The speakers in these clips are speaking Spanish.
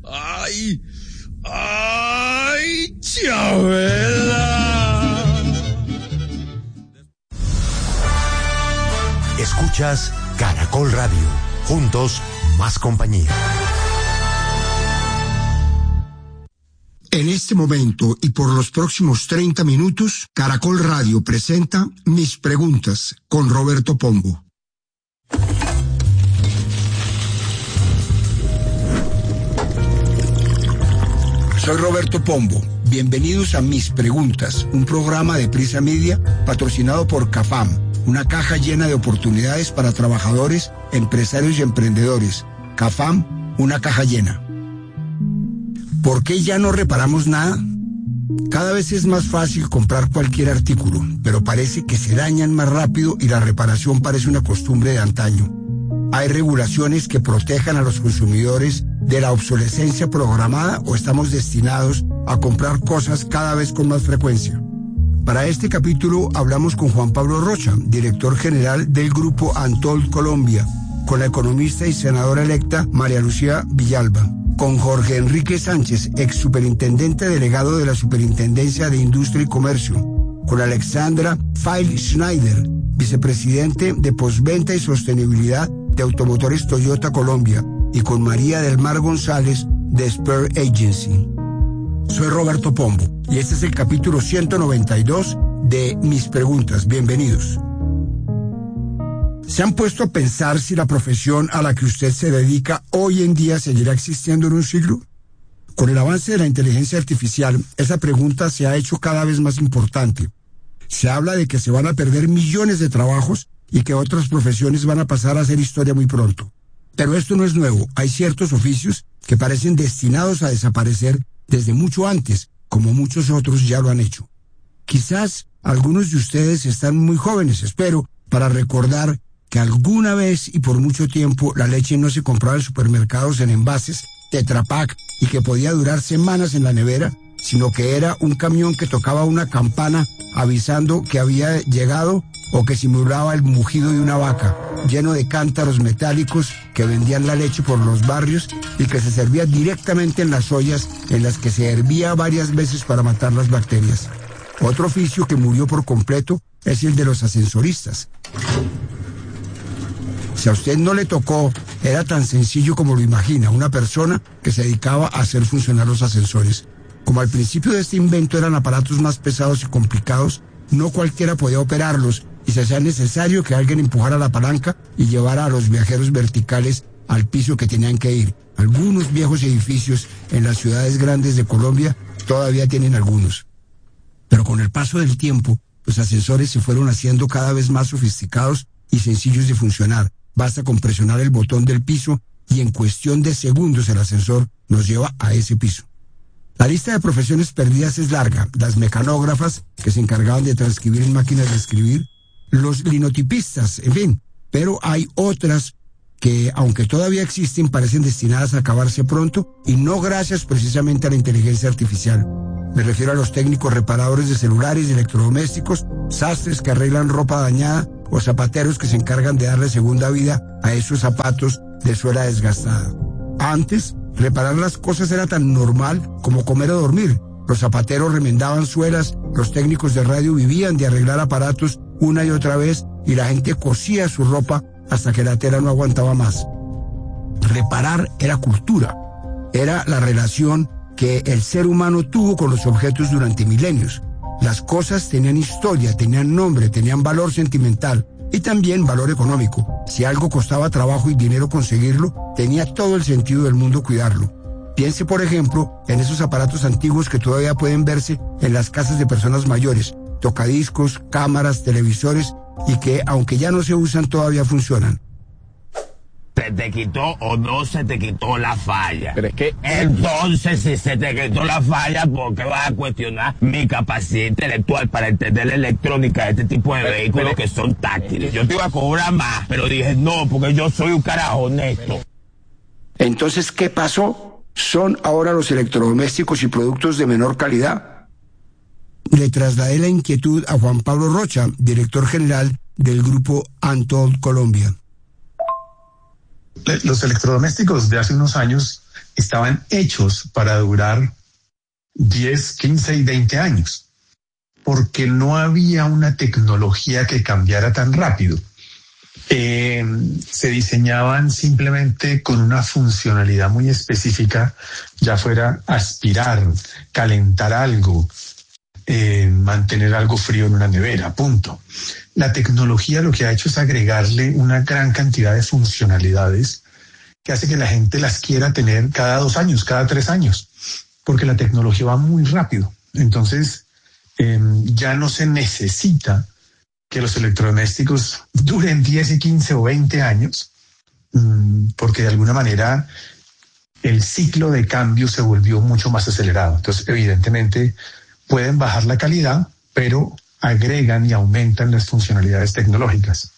¡Ay! ¡Ay, Chabela! Escuchas Caracol Radio. Juntos, más compañía. En este momento y por los próximos 30 minutos, Caracol Radio presenta Mis Preguntas con Roberto Pombo. Soy Roberto Pombo. Bienvenidos a Mis Preguntas, un programa de Prisa Media patrocinado por CAFAM, una caja llena de oportunidades para trabajadores, empresarios y emprendedores. CAFAM, una caja llena. ¿Por qué ya no reparamos nada? Cada vez es más fácil comprar cualquier artículo, pero parece que se dañan más rápido y la reparación parece una costumbre de antaño. ¿Hay regulaciones que protejan a los consumidores de la obsolescencia programada o estamos destinados a comprar cosas cada vez con más frecuencia? Para este capítulo hablamos con Juan Pablo Rocha, director general del Grupo Antold Colombia, con la economista y senadora electa María Lucía Villalba, con Jorge Enrique Sánchez, ex superintendente delegado de la Superintendencia de Industria y Comercio, con Alexandra Feil-Schneider, vicepresidente de Postventa y Sostenibilidad de Automotores Toyota Colombia, y con María del Mar González de Spare Agency. Soy Roberto Pombo y este es el capítulo 192 de Mis Preguntas. Bienvenidos. ¿Se han puesto a pensar si la profesión a la que usted se dedica hoy en día seguirá existiendo en un siglo? Con el avance de la inteligencia artificial, esa pregunta se ha hecho cada vez más importante. Se habla de que se van a perder millones de trabajos y que otras profesiones van a pasar a ser historia muy pronto. Pero esto no es nuevo. Hay ciertos oficios que parecen destinados a desaparecer desde mucho antes, como muchos otros ya lo han hecho. Quizás algunos de ustedes están muy jóvenes, espero, para recordar que alguna vez y por mucho tiempo la leche no se compraba en supermercados en envases Tetra Pak y que podía durar semanas en la nevera, sino que era un camión que tocaba una campana avisando que había llegado o que simulaba el mugido de una vaca, lleno de cántaros metálicos que vendían la leche por los barrios y que se servía directamente en las ollas en las que se hervía varias veces para matar las bacterias. Otro oficio que murió por completo es el de los ascensoristas. Si a usted no le tocó, era tan sencillo como lo imagina, una persona que se dedicaba a hacer funcionar los ascensores. Como al principio de este invento eran aparatos más pesados y complicados, no cualquiera podía operarlos y se hacía necesario que alguien empujara la palanca y llevara a los viajeros verticales al piso que tenían que ir. Algunos viejos edificios en las ciudades grandes de Colombia todavía tienen algunos. Pero con el paso del tiempo, los ascensores se fueron haciendo cada vez más sofisticados y sencillos de funcionar. Basta con presionar el botón del piso y en cuestión de segundos el ascensor nos lleva a ese piso. La lista de profesiones perdidas es larga. Las mecanógrafas, que se encargaban de transcribir en máquinas de escribir, los linotipistas, en fin. Pero hay otras que, aunque todavía existen, parecen destinadas a acabarse pronto y no gracias precisamente a la inteligencia artificial. Me refiero a los técnicos reparadores de celulares y electrodomésticos, sastres que arreglan ropa dañada o zapateros que se encargan de darle segunda vida a esos zapatos de suela desgastada. Antes, reparar las cosas era tan normal como comer o dormir. Los zapateros remendaban suelas, los técnicos de radio vivían de arreglar aparatos una y otra vez y la gente cosía su ropa hasta que la tela no aguantaba más. Reparar era cultura, era la relación que el ser humano tuvo con los objetos durante milenios. Las cosas tenían historia, tenían nombre, tenían valor sentimental y también valor económico. Si algo costaba trabajo y dinero conseguirlo, tenía todo el sentido del mundo cuidarlo. Piense, por ejemplo, en esos aparatos antiguos que todavía pueden verse en las casas de personas mayores, tocadiscos, cámaras, televisores, y que, aunque ya no se usan, todavía funcionan. ¿Se te quitó o no se te quitó la falla? Pero es que... Entonces, si se te quitó la falla, ¿por qué vas a cuestionar mi capacidad intelectual para entender la electrónica de este tipo de vehículos que son táctiles? Yo te iba a cobrar más, pero dije no, porque yo soy un carajo honesto. Entonces, ¿qué pasó? ¿Son ahora los electrodomésticos y productos de menor calidad? Le trasladé la inquietud a Juan Pablo Rocha, director general del Grupo Antold Colombia. Los electrodomésticos de hace unos años estaban hechos para durar 10, 15 y 20 años, porque no había una tecnología que cambiara tan rápido. Se diseñaban simplemente con una funcionalidad muy específica, ya fuera aspirar, calentar algo, mantener algo frío en una nevera, punto. La tecnología lo que ha hecho es agregarle una gran cantidad de funcionalidades que hace que la gente las quiera tener cada 2 años, cada 3 años, porque la tecnología va muy rápido. Entonces, ya no se necesita que los electrodomésticos duren 10 y 15 o 20 años, porque de alguna manera el ciclo de cambio se volvió mucho más acelerado. Entonces, evidentemente, pueden bajar la calidad, pero agregan y aumentan las funcionalidades tecnológicas.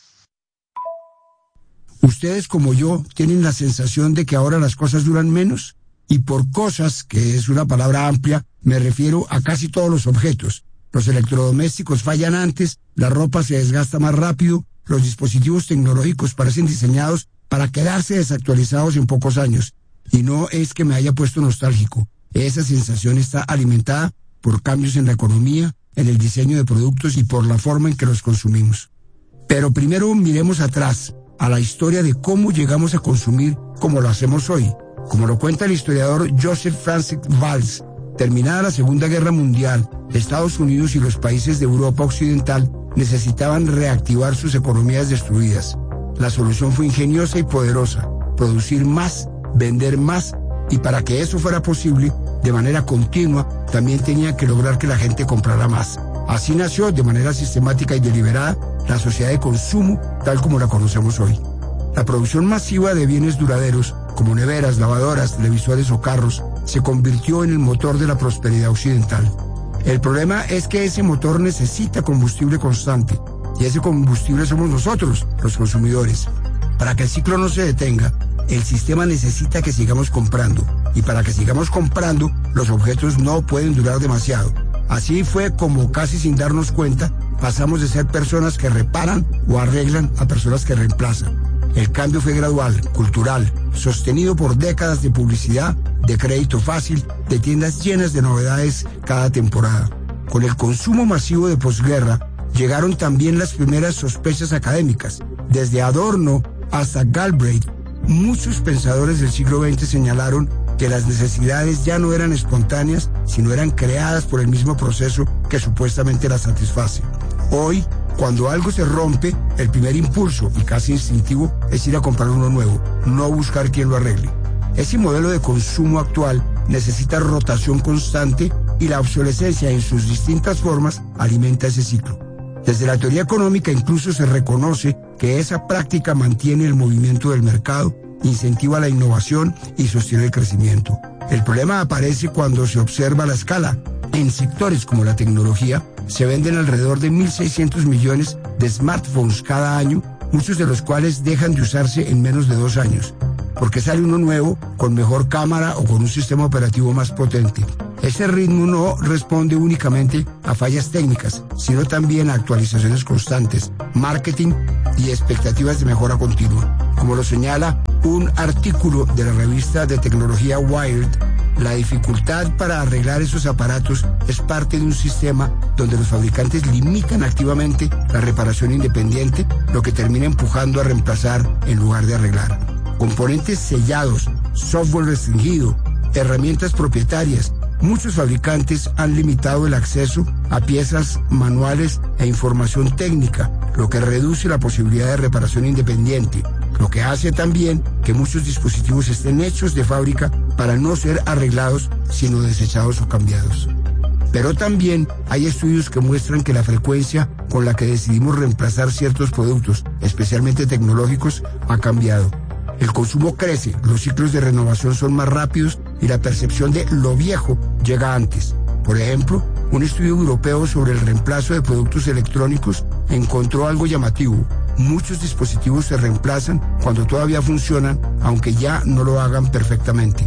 Ustedes, como yo, tienen la sensación de que ahora las cosas duran menos, y por cosas, que es una palabra amplia, me refiero a casi todos los objetos. Los electrodomésticos fallan antes, la ropa se desgasta más rápido, los dispositivos tecnológicos parecen diseñados para quedarse desactualizados en pocos años. Y no es que me haya puesto nostálgico. Esa sensación está alimentada por cambios en la economía, en el diseño de productos y por la forma en que los consumimos. Pero primero miremos atrás, a la historia de cómo llegamos a consumir como lo hacemos hoy. Como lo cuenta el historiador Joseph Francis Valls, terminada la Segunda Guerra Mundial, Estados Unidos y los países de Europa Occidental necesitaban reactivar sus economías destruidas. La solución fue ingeniosa y poderosa: producir más, vender más, y para que eso fuera posible, de manera continua, también tenían que lograr que la gente comprara más. Así nació, de manera sistemática y deliberada, la sociedad de consumo tal como la conocemos hoy. La producción masiva de bienes duraderos, como neveras, lavadoras, televisores o carros, se convirtió en el motor de la prosperidad occidental. El problema es que ese motor necesita combustible constante, y ese combustible somos nosotros, los consumidores. Para que el ciclo no se detenga, el sistema necesita que sigamos comprando, y para que sigamos comprando, los objetos no pueden durar demasiado. Así fue como, casi sin darnos cuenta, pasamos de ser personas que reparan o arreglan a personas que reemplazan. El cambio fue gradual, cultural, sostenido por décadas de publicidad, de crédito fácil, de tiendas llenas de novedades cada temporada. Con el consumo masivo de posguerra, llegaron también las primeras sospechas académicas. Desde Adorno hasta Galbraith, muchos pensadores del siglo XX señalaron que las necesidades ya no eran espontáneas, sino eran creadas por el mismo proceso que supuestamente las satisface. Hoy, cuando algo se rompe, el primer impulso, y casi instintivo, es ir a comprar uno nuevo, no buscar quien lo arregle. Ese modelo de consumo actual necesita rotación constante y la obsolescencia en sus distintas formas alimenta ese ciclo. Desde la teoría económica incluso se reconoce que esa práctica mantiene el movimiento del mercado, incentiva la innovación y sostiene el crecimiento. El problema aparece cuando se observa la escala. En sectores como la tecnología, se venden alrededor de 1.600 millones de smartphones cada año, muchos de los cuales dejan de usarse en menos de 2 años, porque sale uno nuevo, con mejor cámara o con un sistema operativo más potente. Ese ritmo no responde únicamente a fallas técnicas, sino también a actualizaciones constantes, marketing y expectativas de mejora continua. Como lo señala un artículo de la revista de tecnología Wired, la dificultad para arreglar esos aparatos es parte de un sistema donde los fabricantes limitan activamente la reparación independiente, lo que termina empujando a reemplazar en lugar de arreglar. Componentes sellados, software restringido, herramientas propietarias. Muchos fabricantes han limitado el acceso a piezas manuales e información técnica, lo que reduce la posibilidad de reparación independiente, lo que hace también que muchos dispositivos estén hechos de fábrica para no ser arreglados, sino desechados o cambiados. Pero también hay estudios que muestran que la frecuencia con la que decidimos reemplazar ciertos productos, especialmente tecnológicos, ha cambiado. El consumo crece, los ciclos de renovación son más rápidos y la percepción de lo viejo llega antes. Por ejemplo, un estudio europeo sobre el reemplazo de productos electrónicos encontró algo llamativo. Muchos dispositivos se reemplazan cuando todavía funcionan, aunque ya no lo hagan perfectamente.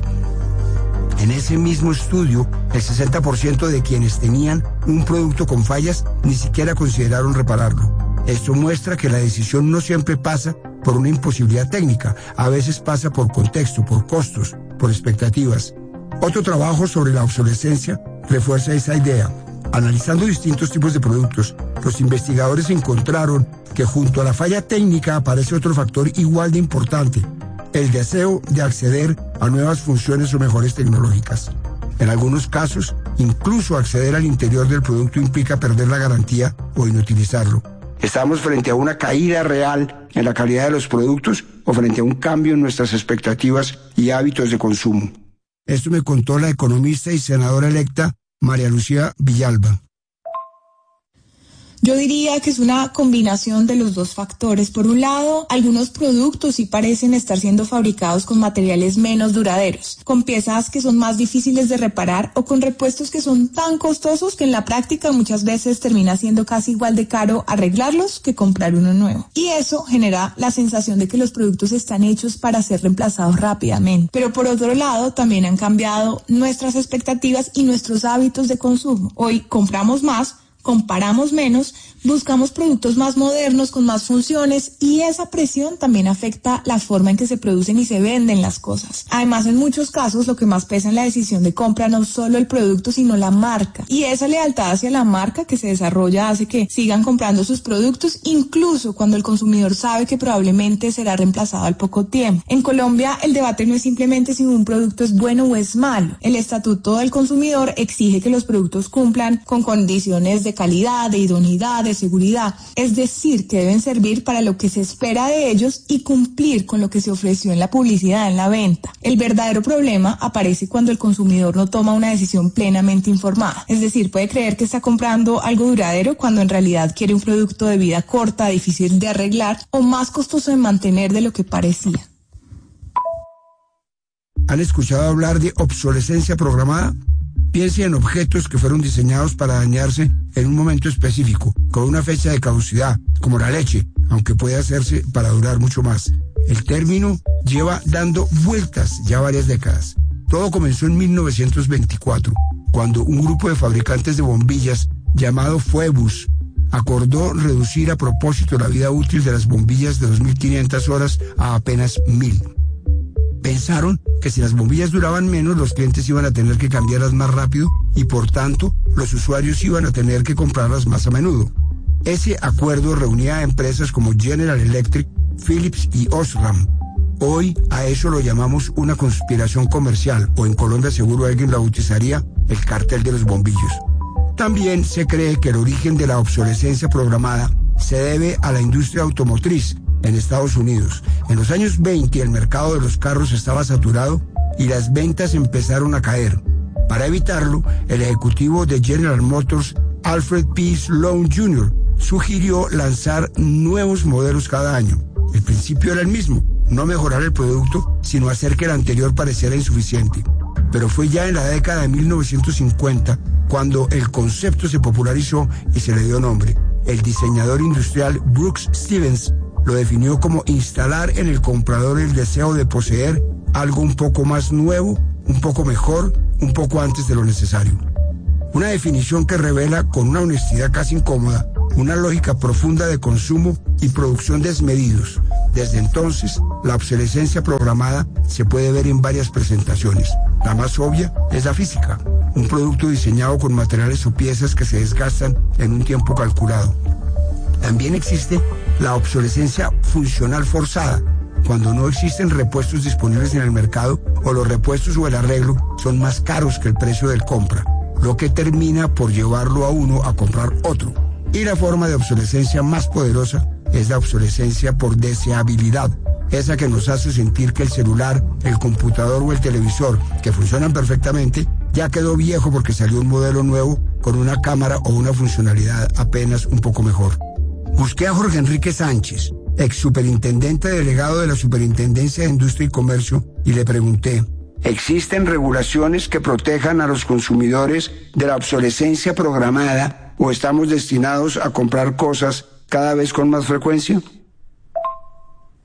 En ese mismo estudio, el 60% de quienes tenían un producto con fallas ni siquiera consideraron repararlo. Esto muestra que la decisión no siempre pasa por una imposibilidad técnica, a veces pasa por contexto, por costos, por expectativas. Otro trabajo sobre la obsolescencia refuerza esa idea. Analizando distintos tipos de productos, los investigadores encontraron que junto a la falla técnica aparece otro factor igual de importante: el deseo de acceder a nuevas funciones o mejores tecnológicas. En algunos casos, incluso acceder al interior del producto implica perder la garantía o inutilizarlo. ¿Estamos frente a una caída real en la calidad de los productos o frente a un cambio en nuestras expectativas y hábitos de consumo? Esto me contó la economista y senadora electa María Lucía Villalba. Yo diría que es una combinación de los dos factores. Por un lado, algunos productos sí parecen estar siendo fabricados con materiales menos duraderos, con piezas que son más difíciles de reparar o con repuestos que son tan costosos que en la práctica muchas veces termina siendo casi igual de caro arreglarlos que comprar uno nuevo. Y eso genera la sensación de que los productos están hechos para ser reemplazados rápidamente. Pero por otro lado, también han cambiado nuestras expectativas y nuestros hábitos de consumo. Hoy compramos más, comparamos menos, buscamos productos más modernos con más funciones y esa presión también afecta la forma en que se producen y se venden las cosas. Además, en muchos casos lo que más pesa en la decisión de compra no solo el producto sino la marca, y esa lealtad hacia la marca que se desarrolla hace que sigan comprando sus productos incluso cuando el consumidor sabe que probablemente será reemplazado al poco tiempo. En Colombia el debate no es simplemente si un producto es bueno o es malo. El Estatuto del Consumidor exige que los productos cumplan con condiciones de calidad, de idoneidad, de seguridad, es decir, que deben servir para lo que se espera de ellos y cumplir con lo que se ofreció en la publicidad, en la venta. El verdadero problema aparece cuando el consumidor no toma una decisión plenamente informada, es decir, puede creer que está comprando algo duradero cuando en realidad quiere un producto de vida corta, difícil de arreglar o más costoso de mantener de lo que parecía. ¿Han escuchado hablar de obsolescencia programada? Piense en objetos que fueron diseñados para dañarse en un momento específico, con una fecha de caducidad, como la leche, aunque puede hacerse para durar mucho más. El término lleva dando vueltas ya varias décadas. Todo comenzó en 1924, cuando un grupo de fabricantes de bombillas llamado Phoebus acordó reducir a propósito la vida útil de las bombillas de 2.500 horas a apenas 1.000. Pensaron que si las bombillas duraban menos, los clientes iban a tener que cambiarlas más rápido y por tanto los usuarios iban a tener que comprarlas más a menudo. Ese acuerdo reunía a empresas como General Electric, Philips y Osram. Hoy a eso lo llamamos una conspiración comercial, o en Colombia seguro alguien la bautizaría el cartel de los bombillos. También se cree que el origen de la obsolescencia programada se debe a la industria automotriz en Estados Unidos. En los años 20 el mercado de los carros estaba saturado y las ventas empezaron a caer. Para evitarlo, el ejecutivo de General Motors, Alfred P. Sloan Jr., sugirió lanzar nuevos modelos cada año. El principio era el mismo, no mejorar el producto, sino hacer que el anterior pareciera insuficiente. Pero fue ya en la década de 1950 cuando el concepto se popularizó y se le dio nombre. El diseñador industrial Brooks Stevens lo definió como instalar en el comprador el deseo de poseer algo un poco más nuevo, un poco mejor, un poco antes de lo necesario. Una definición que revela con una honestidad casi incómoda una lógica profunda de consumo y producción desmedidos. Desde entonces, la obsolescencia programada se puede ver en varias presentaciones. La más obvia es la física, un producto diseñado con materiales o piezas que se desgastan en un tiempo calculado. También existe la obsolescencia funcional forzada, cuando no existen repuestos disponibles en el mercado o los repuestos o el arreglo son más caros que el precio del compra, lo que termina por llevarlo a uno a comprar otro. Y la forma de obsolescencia más poderosa es la obsolescencia por deseabilidad, esa que nos hace sentir que el celular, el computador o el televisor, que funcionan perfectamente, ya quedó viejo porque salió un modelo nuevo con una cámara o una funcionalidad apenas un poco mejor. Busqué a Jorge Enrique Sánchez, ex superintendente delegado de la Superintendencia de Industria y Comercio, y le pregunté: ¿existen regulaciones que protejan a los consumidores de la obsolescencia programada o estamos destinados a comprar cosas cada vez con más frecuencia?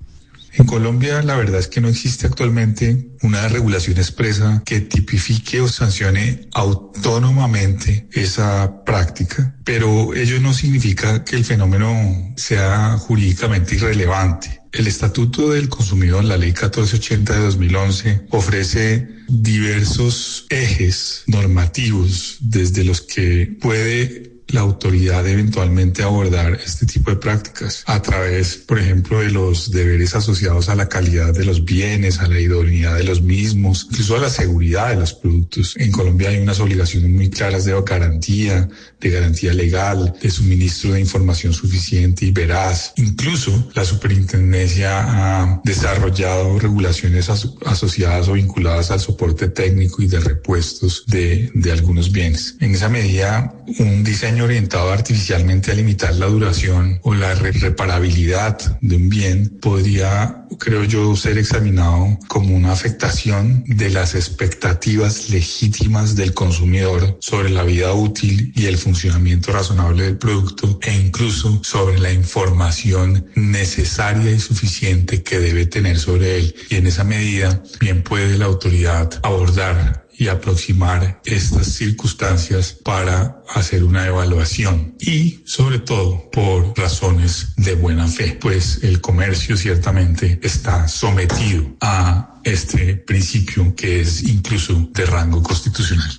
En Colombia, la verdad es que no existe actualmente una regulación expresa que tipifique o sancione autónomamente esa práctica, pero ello no significa que el fenómeno sea jurídicamente irrelevante. El Estatuto del Consumidor, la Ley 1480 de 2011, ofrece diversos ejes normativos desde los que puede la autoridad eventualmente abordar este tipo de prácticas a través, por ejemplo, de los deberes asociados a la calidad de los bienes, a la idoneidad de los mismos, incluso a la seguridad de los productos. En Colombia hay unas obligaciones muy claras de garantía legal, de suministro de información suficiente y veraz. Incluso la superintendencia ha desarrollado regulaciones asociadas o vinculadas al soporte técnico y de repuestos de algunos bienes. En esa medida, un diseño orientado artificialmente a limitar la duración o la reparabilidad de un bien podría, creo yo, ser examinado como una afectación de las expectativas legítimas del consumidor sobre la vida útil y el funcionamiento razonable del producto, e incluso sobre la información necesaria y suficiente que debe tener sobre él. Y en esa medida, bien puede la autoridad abordar y aproximar estas circunstancias para hacer una evaluación y, sobre todo, por razones de buena fe, pues el comercio ciertamente está sometido a este principio que es incluso de rango constitucional.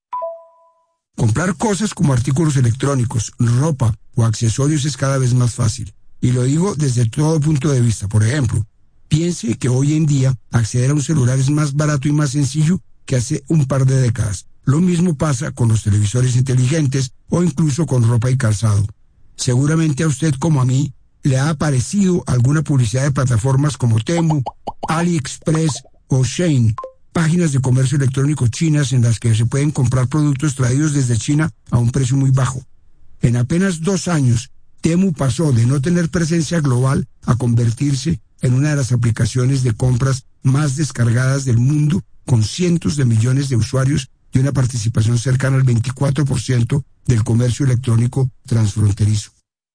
Comprar cosas como artículos electrónicos, ropa o accesorios es cada vez más fácil. Y lo digo desde todo punto de vista. Por ejemplo, piense que hoy en día acceder a un celular es más barato y más sencillo que hace un par de décadas. Lo mismo pasa con los televisores inteligentes o incluso con ropa y calzado. Seguramente a usted como a mí le ha aparecido alguna publicidad de plataformas como Temu, AliExpress o Shein, páginas de comercio electrónico chinas en las que se pueden comprar productos traídos desde China a un precio muy bajo. En apenas 2 años, Temu pasó de no tener presencia global a convertirse en una de las aplicaciones de compras más descargadas del mundo, con cientos de millones de usuarios y una participación cercana al 24% del comercio electrónico transfronterizo.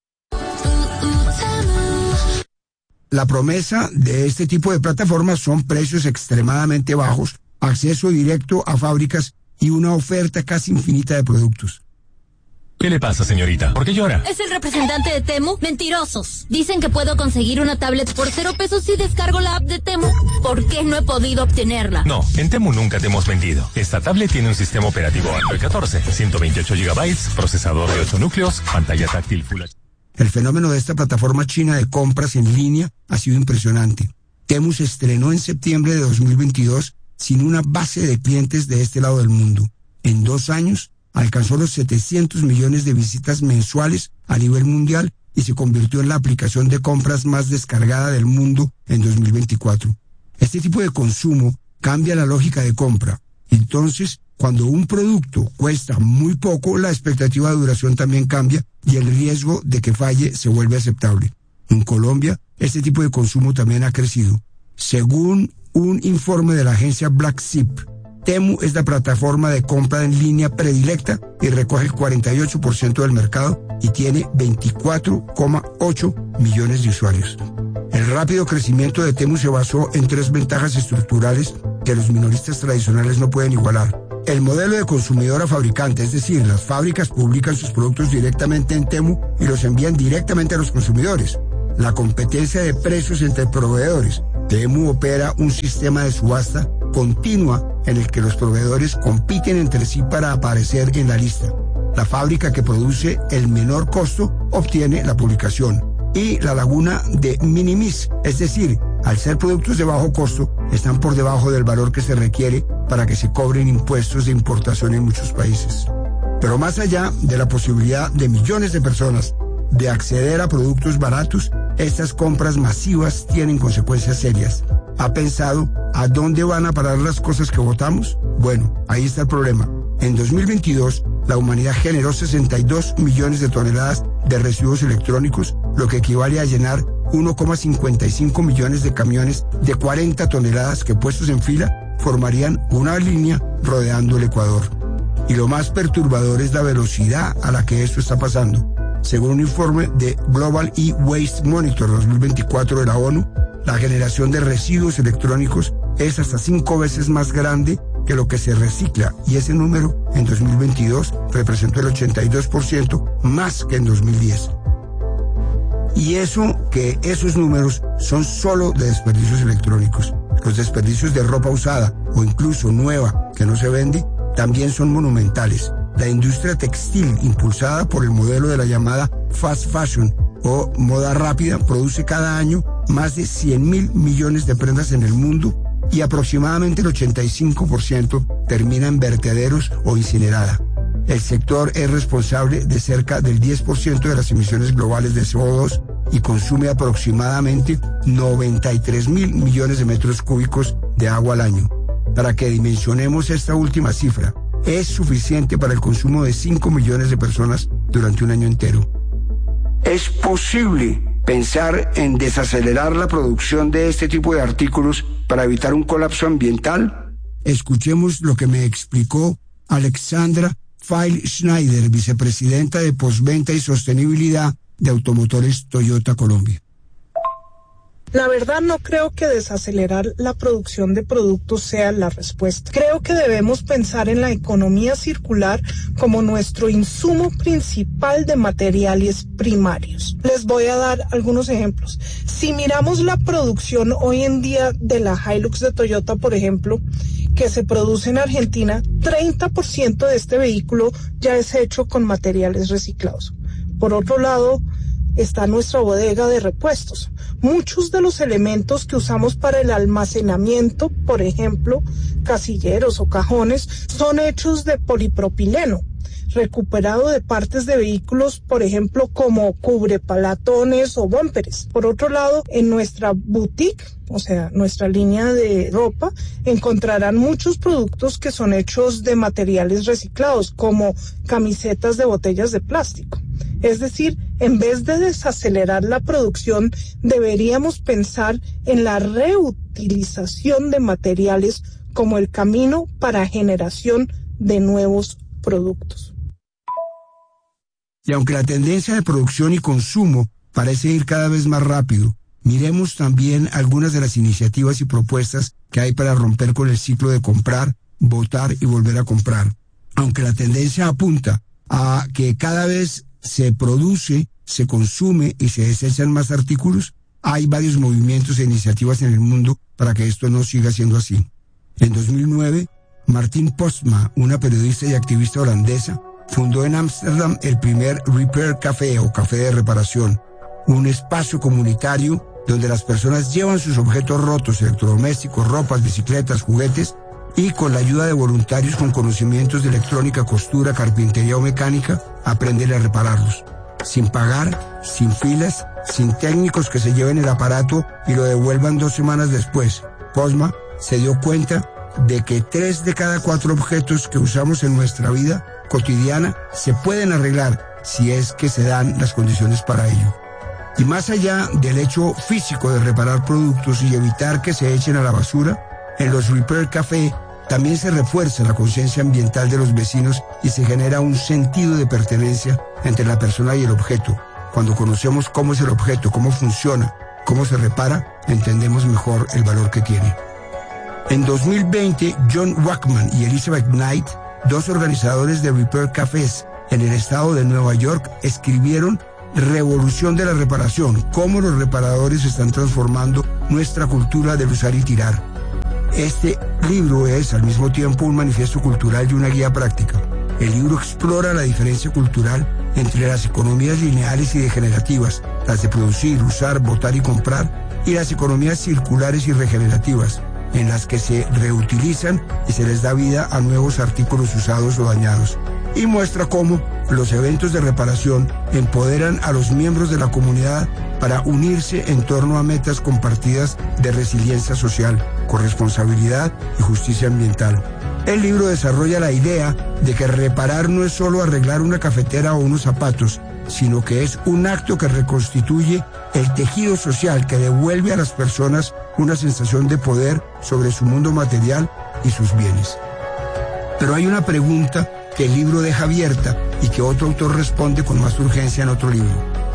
La promesa de este tipo de plataformas son precios extremadamente bajos, acceso directo a fábricas y una oferta casi infinita de productos. ¿Qué le pasa, señorita? ¿Por qué llora? ¿Es el representante de Temu? Mentirosos. Dicen que puedo conseguir una tablet por 0 pesos si descargo la app de Temu. ¿Por qué no he podido obtenerla? No, en Temu nunca te hemos mentido. Esta tablet tiene un sistema operativo Android 14, 128 GB, procesador de 8 núcleos, pantalla táctil Full HD. El fenómeno de esta plataforma china de compras en línea ha sido impresionante. Temu se estrenó en septiembre de 2022 sin una base de clientes de este lado del mundo. En 2 años, alcanzó los 700 millones de visitas mensuales a nivel mundial y se convirtió en la aplicación de compras más descargada del mundo en 2024. Este tipo de consumo cambia la lógica de compra. Entonces, cuando un producto cuesta muy poco, la expectativa de duración también cambia y el riesgo de que falle se vuelve aceptable. En Colombia, este tipo de consumo también ha crecido. Según un informe de la agencia Black Sheep, Temu es la plataforma de compra en línea predilecta y recoge el 48% del mercado y tiene 24,8 millones de usuarios. El rápido crecimiento de Temu se basó en 3 ventajas estructurales que los minoristas tradicionales no pueden igualar. El modelo de consumidor a fabricante, es decir, las fábricas publican sus productos directamente en Temu y los envían directamente a los consumidores. La competencia de precios entre proveedores. Temu opera un sistema de subasta continua en el que los proveedores compiten entre sí para aparecer en la lista. La fábrica que produce el menor costo obtiene la publicación. Y la laguna de minimis, es decir, al ser productos de bajo costo, están por debajo del valor que se requiere para que se cobren impuestos de importación en muchos países. Pero más allá de la posibilidad de millones de personas de acceder a productos baratos, estas compras masivas tienen consecuencias serias. ¿Ha pensado a dónde van a parar las cosas que votamos? Bueno, ahí está el problema. En 2022, la humanidad generó 62 millones de toneladas de residuos electrónicos, lo que equivale a llenar 1,55 millones de camiones de 40 toneladas que, puestos en fila, formarían una línea rodeando el Ecuador. Y lo más perturbador es la velocidad a la que esto está pasando. Según un informe de Global E-Waste Monitor 2024 de la ONU, la generación de residuos electrónicos es hasta 5 veces más grande que lo que se recicla, y ese número en 2022 representó el 82% más que en 2010. Y esos números son solo de desperdicios electrónicos. Los desperdicios de ropa usada o incluso nueva que no se vende también son monumentales. La industria textil, impulsada por el modelo de la llamada fast fashion o moda rápida, produce cada año más de 100.000 millones de prendas en el mundo, y aproximadamente el 85% termina en vertederos o incinerada. El sector es responsable de cerca del 10% de las emisiones globales de CO2 y consume aproximadamente 93.000 millones de metros cúbicos de agua al año. Para que dimensionemos esta última cifra, es suficiente para el consumo de 5 millones de personas durante un año entero. ¿Es posible pensar en desacelerar la producción de este tipo de artículos para evitar un colapso ambiental? Escuchemos lo que me explicó Alexandra Feil-Schneider, vicepresidenta de postventa y sostenibilidad de Automotores Toyota Colombia. La verdad, no creo que desacelerar la producción de productos sea la respuesta. Creo que debemos pensar en la economía circular como nuestro insumo principal de materiales primarios. Les voy a dar algunos ejemplos. Si miramos la producción hoy en día de la Hilux de Toyota, por ejemplo, que se produce en Argentina, 30% de este vehículo ya es hecho con materiales reciclados. Por otro lado, está nuestra bodega de repuestos. Muchos de los elementos que usamos para el almacenamiento, por ejemplo, casilleros o cajones, son hechos de polipropileno, recuperado de partes de vehículos, por ejemplo, como cubrepalatones o búmperes. Por otro lado, en nuestra boutique, o sea, nuestra línea de ropa, encontrarán muchos productos que son hechos de materiales reciclados, como camisetas de botellas de plástico. Es decir, en vez de desacelerar la producción, deberíamos pensar en la reutilización de materiales como el camino para generación de nuevos productos. Y aunque la tendencia de producción y consumo parece ir cada vez más rápido, miremos también algunas de las iniciativas y propuestas que hay para romper con el ciclo de comprar, botar y volver a comprar. Aunque la tendencia apunta a que cada vez se produce, se consume y se desechan más artículos, hay varios movimientos e iniciativas en el mundo para que esto no siga siendo así. En 2009, Martine Postma, una periodista y activista holandesa, fundó en Ámsterdam el primer Repair Café o café de reparación, un espacio comunitario donde las personas llevan sus objetos rotos, electrodomésticos, ropas, bicicletas, juguetes, y con la ayuda de voluntarios con conocimientos de electrónica, costura, carpintería o mecánica, aprenden a repararlos. Sin pagar, sin filas, sin técnicos que se lleven el aparato y lo devuelvan 2 semanas después. Postma se dio cuenta de que 3 de cada 4 objetos que usamos en nuestra vida cotidiana se pueden arreglar si es que se dan las condiciones para ello. Y más allá del hecho físico de reparar productos y evitar que se echen a la basura, en los Repair Café también se refuerza la conciencia ambiental de los vecinos y se genera un sentido de pertenencia entre la persona y el objeto. Cuando conocemos cómo es el objeto, cómo funciona, cómo se repara, entendemos mejor el valor que tiene. En 2020, John Wackman y Elizabeth Knight, 2 organizadores de Repair Cafés en el estado de Nueva York, escribieron Revolución de la reparación, cómo los reparadores están transformando nuestra cultura del usar y tirar. Este libro es al mismo tiempo un manifiesto cultural y una guía práctica. El libro explora la diferencia cultural entre las economías lineales y degenerativas, las de producir, usar, botar y comprar, y las economías circulares y regenerativas, en las que se reutilizan y se les da vida a nuevos artículos usados o dañados. Y muestra cómo los eventos de reparación empoderan a los miembros de la comunidad para unirse en torno a metas compartidas de resiliencia social, corresponsabilidad y justicia ambiental. El libro desarrolla la idea de que reparar no es solo arreglar una cafetera o unos zapatos, sino que es un acto que reconstituye el tejido social que devuelve a las personas una sensación de poder sobre su mundo material y sus bienes. Pero hay una pregunta que el libro deja abierta y que otro autor responde con más urgencia en otro libro.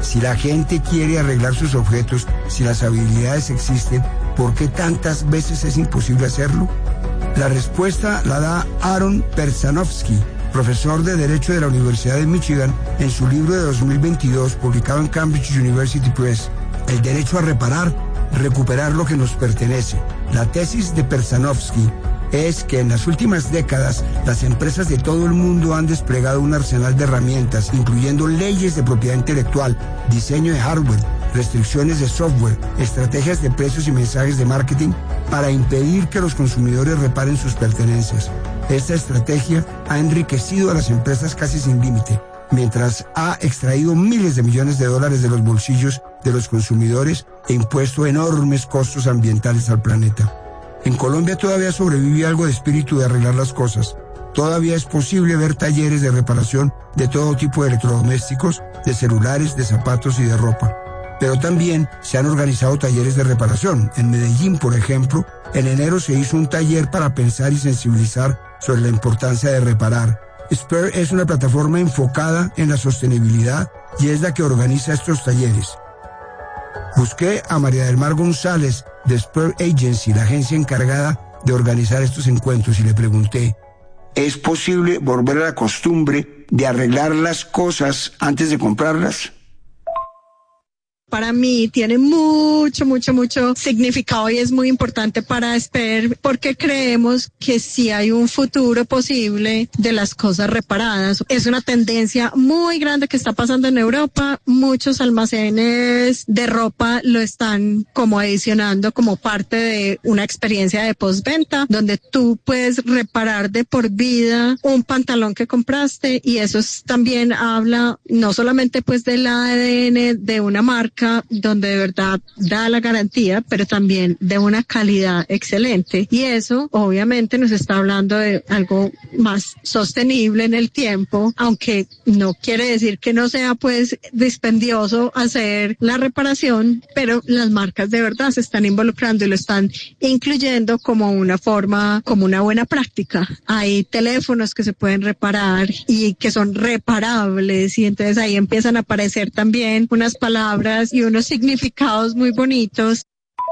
Si la gente quiere arreglar sus objetos, si las habilidades existen, ¿por qué tantas veces es imposible hacerlo? La respuesta la da Aaron Persanovsky, profesor de Derecho de la Universidad de Michigan, en su libro de 2022, publicado en Cambridge University Press, El derecho a recuperar lo que nos pertenece. La tesis de Persanovsky es que en las últimas décadas las empresas de todo el mundo han desplegado un arsenal de herramientas, incluyendo leyes de propiedad intelectual, diseño de hardware, restricciones de software, estrategias de precios y mensajes de marketing para impedir que los consumidores reparen sus pertenencias. Esta estrategia ha enriquecido a las empresas casi sin límite, mientras ha extraído miles de millones de dólares de los bolsillos de los consumidores e impuesto enormes costos ambientales al planeta. En Colombia todavía sobrevive algo de espíritu de arreglar las cosas. Todavía es posible ver talleres de reparación de todo tipo de electrodomésticos, de celulares, de zapatos y de ropa. Pero también se han organizado talleres de reparación. En Medellín, por ejemplo, en enero se hizo un taller para pensar y sensibilizar sobre la importancia de reparar. Spare es una plataforma enfocada en la sostenibilidad y es la que organiza estos talleres. Busqué a María del Mar González de Spare Agency, la agencia encargada de organizar estos encuentros, y le pregunté: ¿es posible volver a la costumbre de arreglar las cosas antes de comprarlas? Para mí tiene mucho significado y es muy importante para Spare porque creemos que sí hay un futuro posible de las cosas reparadas. Es una tendencia muy grande que está pasando en Europa. Muchos almacenes de ropa lo están como adicionando como parte de una experiencia de postventa donde tú puedes reparar de por vida un pantalón que compraste, y eso también habla no solamente pues del ADN de una marca donde de verdad da la garantía, pero también de una calidad excelente, y eso obviamente nos está hablando de algo más sostenible en el tiempo, aunque no quiere decir que no sea pues dispendioso hacer la reparación, pero las marcas de verdad se están involucrando y lo están incluyendo como una forma, como una buena práctica. Hay teléfonos que se pueden reparar y que son reparables, y entonces ahí empiezan a aparecer también unas palabras y unos significados muy bonitos.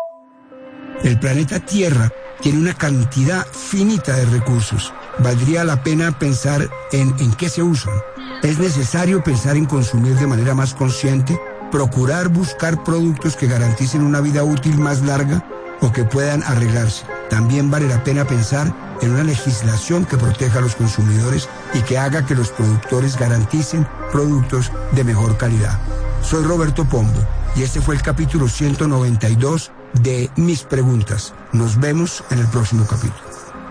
El planeta Tierra tiene una cantidad finita de recursos. Valdría la pena pensar en qué se usan. Es necesario pensar en consumir de manera más consciente, procurar buscar productos que garanticen una vida útil más larga o que puedan arreglarse. También vale la pena pensar en una legislación que proteja a los consumidores y que haga que los productores garanticen productos de mejor calidad. Soy Roberto Pombo y este fue el capítulo 192 de Mis Preguntas. Nos vemos en el próximo capítulo.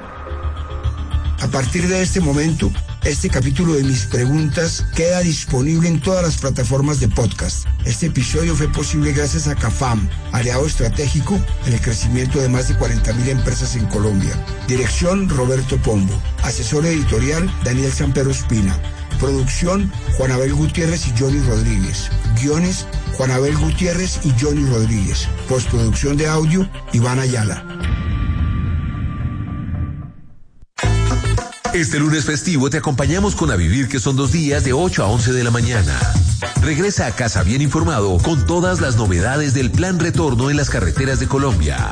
A partir de este momento, este capítulo de Mis Preguntas queda disponible en todas las plataformas de podcast. Este episodio fue posible gracias a CAFAM, aliado estratégico en el crecimiento de más de 40.000 empresas en Colombia. Dirección: Roberto Pombo. Asesor editorial: Daniel Sampero Espina. Producción: Juan Abel Gutiérrez y Johnny Rodríguez. Guiones: Juan Abel Gutiérrez y Johnny Rodríguez. Postproducción de audio: Iván Ayala. Este lunes festivo te acompañamos con A Vivir, que son 2 días de 8 a 11 de la mañana. Regresa a casa bien informado con todas las novedades del Plan Retorno en las carreteras de Colombia.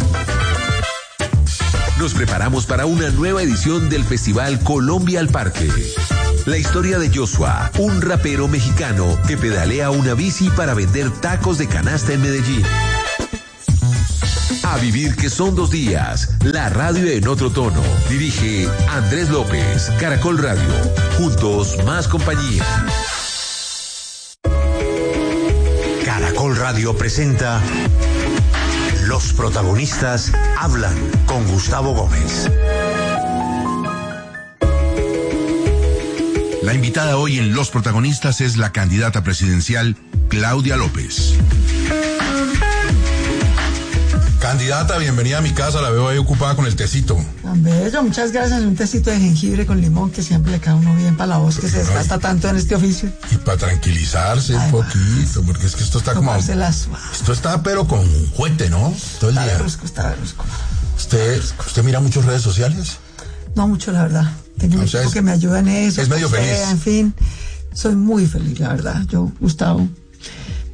Nos preparamos para una nueva edición del Festival Colombia al Parque. La historia de Joshua, un rapero mexicano que pedalea una bici para vender tacos de canasta en Medellín. A Vivir, que son 2 días. La radio en otro tono. Dirige Andrés López. Caracol Radio. Juntos, más compañía. Caracol Radio presenta Los protagonistas hablan con Gustavo Gómez. La invitada hoy en Los Protagonistas es la candidata presidencial Claudia López. Candidata, bienvenida a mi casa, la veo ahí ocupada con el tecito. Tan bello, muchas gracias. Un tecito de jengibre con limón que siempre le cae a uno bien para la voz, que se desgasta tanto en este oficio. Y para tranquilizarse un poquito, porque es que esto está como... Esto está pero con juguete, ¿no? Todo el día. Está berrusco. ¿Usted mira muchas redes sociales? No mucho, la verdad. Tengo un equipo que me ayuda en eso. Es medio feliz. En fin, soy muy feliz, la verdad. Yo, Gustavo,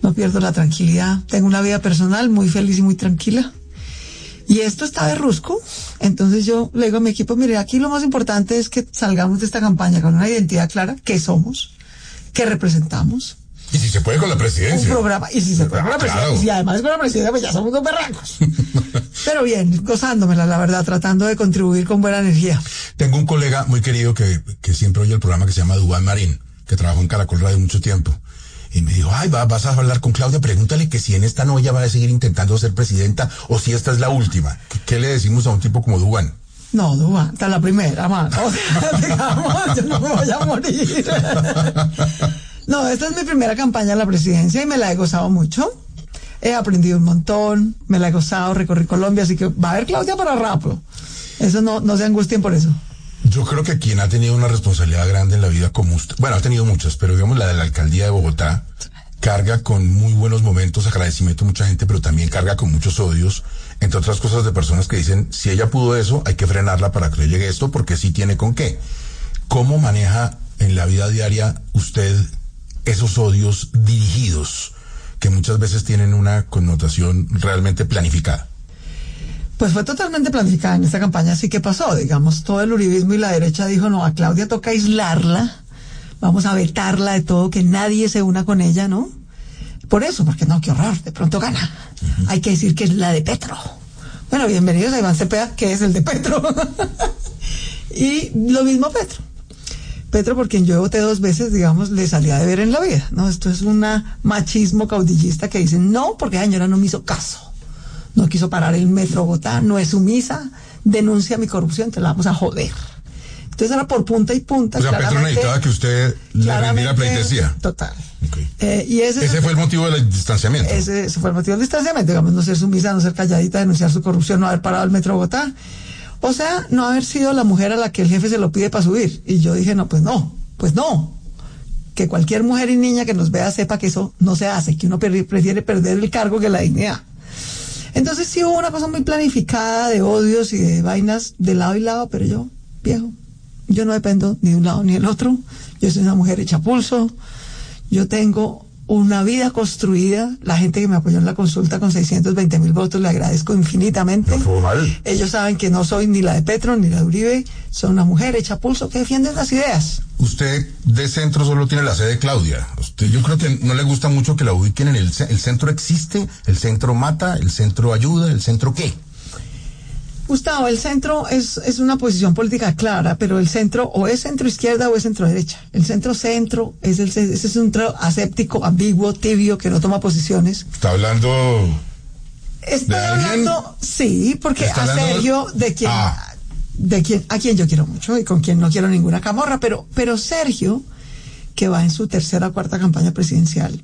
no pierdo la tranquilidad. Tengo una vida personal muy feliz y muy tranquila. Y esto está de rusco. Entonces yo le digo a mi equipo, mire, aquí lo más importante es que salgamos de esta campaña con una identidad clara, qué somos, qué representamos. Y si se puede con la presidencia. Un programa, y si se puede con la presidencia. Claro. Y además con la presidencia, pues ya somos dos berracos. Pero bien, gozándomela, la verdad, tratando de contribuir con buena energía. Tengo un colega muy querido que siempre oye el programa que se llama Duván Marín, que trabajó en Caracol Radio mucho tiempo. Y me dijo, vas a hablar con Claudia, pregúntale que si en esta no ella va a seguir intentando ser presidenta o si esta es la última. ¿Qué le decimos a un tipo como Duván? No, Duván, esta es la primera, mano. O sea, digamos, yo no me voy a morir. No, esta es mi primera campaña a la presidencia y me la he gozado mucho. He aprendido un montón, me la he gozado, recorrí Colombia, así que va a haber Claudia para rato. Eso no se angustien por eso. Yo creo que quien ha tenido una responsabilidad grande en la vida como usted, bueno, ha tenido muchas, pero digamos la de la alcaldía de Bogotá, carga con muy buenos momentos, agradecimiento a mucha gente, pero también carga con muchos odios, entre otras cosas de personas que dicen, si ella pudo eso, hay que frenarla para que le llegue esto, porque sí tiene con qué. ¿Cómo maneja en la vida diaria usted esos odios dirigidos, que muchas veces tienen una connotación realmente planificada? Pues fue totalmente planificada en esta campaña, así que pasó, digamos, todo el uribismo y la derecha dijo, no, a Claudia toca aislarla, vamos a vetarla de todo, que nadie se una con ella, ¿no? Por eso, porque no, qué horror, de pronto gana. Uh-huh. Hay que decir que es la de Petro. Bueno, bienvenidos a Iván Cepeda, que es el de Petro. Y lo mismo Petro, por quien yo voté 2 veces, digamos, le salía de ver en la vida, ¿no? Esto es un machismo caudillista que dicen, no, porque la señora no me hizo caso. No quiso parar el metro Bogotá, no es sumisa, denuncia mi corrupción, te la vamos a joder. Entonces era por punta y punta. O sea, Petro necesitaba que usted le rindiera pleitesía. Total. Okay. Y ese fue el motivo del distanciamiento. Ese fue el motivo del distanciamiento, digamos, no ser sumisa, no ser calladita, denunciar su corrupción, no haber parado el metro Bogotá. O sea, no haber sido la mujer a la que el jefe se lo pide para subir. Y yo dije, no. Que cualquier mujer y niña que nos vea sepa que eso no se hace, que uno prefiere perder el cargo que la dignidad. Entonces sí hubo una cosa muy planificada de odios y de vainas de lado y lado, pero yo, viejo, yo no dependo ni de un lado ni del otro. Yo soy una mujer hecha pulso. Yo tengo una vida construida. La gente que me apoyó en la consulta con 620,000 votos, le agradezco infinitamente. No estuvo mal. Ellos saben que no soy ni la de Petro ni la de Uribe. Soy una mujer hecha pulso que defiende las ideas. Usted de centro solo tiene la sede Claudia. Yo creo que no le gusta mucho que la ubiquen en el centro. ¿Existe? ¿El centro mata? ¿El centro ayuda? ¿El centro qué? Gustavo, el centro es una posición política clara, pero el centro o es centro izquierda o es centro derecha. El centro es ese centro aséptico, ambiguo, tibio, que no toma posiciones. ¿Está hablando Estoy hablando, sí, porque a Sergio, a quien yo quiero mucho y con quien no quiero ninguna camorra, pero Sergio, que va en su 3ª o 4ª campaña presidencial,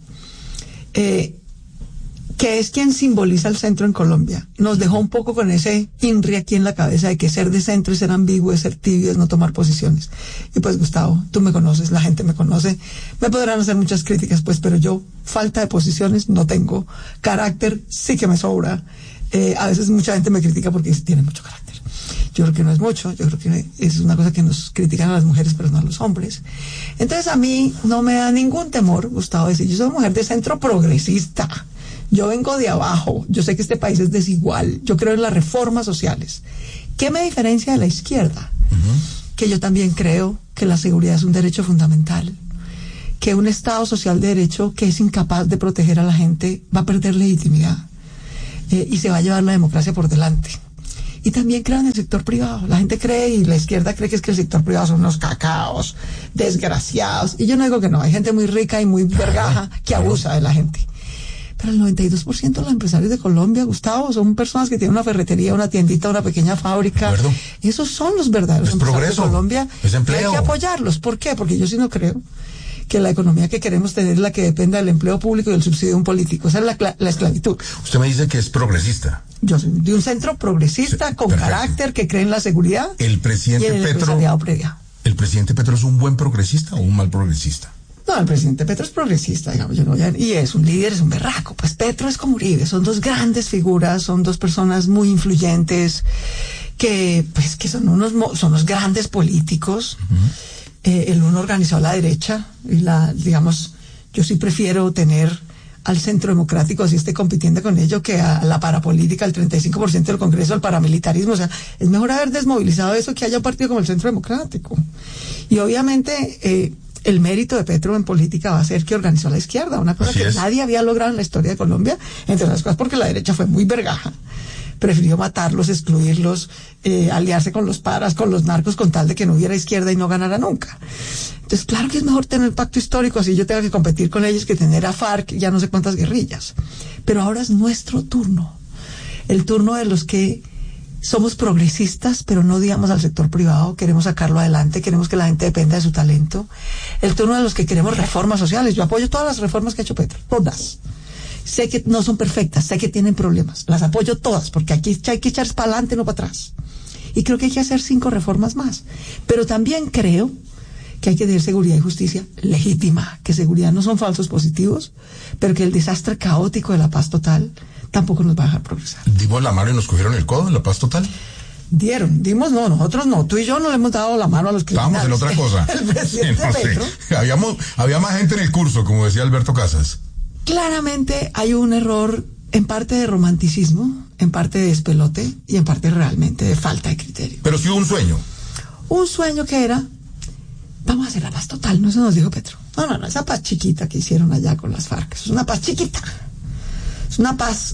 que es quien simboliza el centro en Colombia, nos dejó un poco con ese INRI aquí en la cabeza de que ser de centro es ser ambiguo, es ser tibio, es no tomar posiciones. Y pues, Gustavo, tú me conoces, la gente me conoce, me podrán hacer muchas críticas, pues, pero yo, falta de posiciones, no tengo. Carácter sí que me sobra. A veces mucha gente me critica porque tiene mucho carácter. Yo creo que no es mucho, yo creo que es una cosa que nos critican a las mujeres, pero no a los hombres. Entonces a mí no me da ningún temor, Gustavo, decir, yo soy mujer de centro progresista. Yo vengo de abajo, yo sé que este país es desigual, yo creo en las reformas sociales. ¿Qué me diferencia de la izquierda? Uh-huh. Que yo también creo que la seguridad es un derecho fundamental, que un Estado social de derecho que es incapaz de proteger a la gente va a perder legitimidad y se va a llevar la democracia por delante. Y también creo en el sector privado. La gente cree, y la izquierda cree que es que el sector privado son unos cacaos, desgraciados. Y yo no digo que no, hay gente muy rica y muy vergaja que abusa de la gente. Pero el 92% de los empresarios de Colombia, Gustavo, son personas que tienen una ferretería, una tiendita, una pequeña fábrica. Esos son los verdaderos empresarios de Colombia. Es empleo. Y hay que apoyarlos. ¿Por qué? Porque yo sí no creo que la economía que queremos tener es la que dependa del empleo público y del subsidio de un político. Esa es la esclavitud. Usted me dice que es progresista. Yo soy de un centro progresista, con carácter, que cree en la seguridad. El presidente Petro. ¿El presidente Petro es un buen progresista o un mal progresista? No, el presidente Petro es progresista, digamos, y es un líder, es un berraco. Pues Petro es como Uribe, son dos grandes figuras, son dos personas muy influyentes, que son unos grandes políticos. Uh-huh. El uno organizó a la derecha, y digamos, yo sí prefiero tener al Centro Democrático, así esté compitiendo con ello, que a la parapolítica, al 35% del Congreso, al paramilitarismo. O sea, es mejor haber desmovilizado eso que haya un partido como el Centro Democrático. Y obviamente el mérito de Petro en política va a ser que organizó a la izquierda, una cosa que nadie había logrado en la historia de Colombia, entre otras cosas porque la derecha fue muy vergaja. Prefirió matarlos, excluirlos, aliarse con los paras, con los narcos, con tal de que no hubiera izquierda y no ganara nunca. Entonces, claro que es mejor tener el pacto histórico, así yo tenga que competir con ellos, que tener a FARC, ya no sé cuántas guerrillas. Pero ahora es nuestro turno. El turno de los que somos progresistas, pero no odiamos al sector privado, queremos sacarlo adelante, queremos que la gente dependa de su talento. El turno de los que queremos reformas sociales. Yo apoyo todas las reformas que ha hecho Petro, todas. Sé que no son perfectas, sé que tienen problemas, las apoyo todas, porque aquí hay que echarse para adelante, no para atrás. Y creo que hay que hacer 5 reformas más. Pero también creo que hay que tener seguridad y justicia legítima, que seguridad no son falsos positivos, pero que el desastre caótico de la paz total tampoco nos va a dejar progresar. ¿Dimos la mano y nos cogieron el codo en la paz total? Dimos, no, nosotros no, tú y yo no le hemos dado la mano a los criminales. Estábamos en otra cosa. El presidente Petro. Había más gente en el curso, como decía Alberto Casas. Claramente hay un error en parte de romanticismo, en parte de despelote y en parte realmente de falta de criterio. Pero sí hubo un sueño. Un sueño que era, vamos a hacer la paz total, no, eso nos dijo Petro. No, esa paz chiquita que hicieron allá con las FARC, es una paz chiquita. Es una paz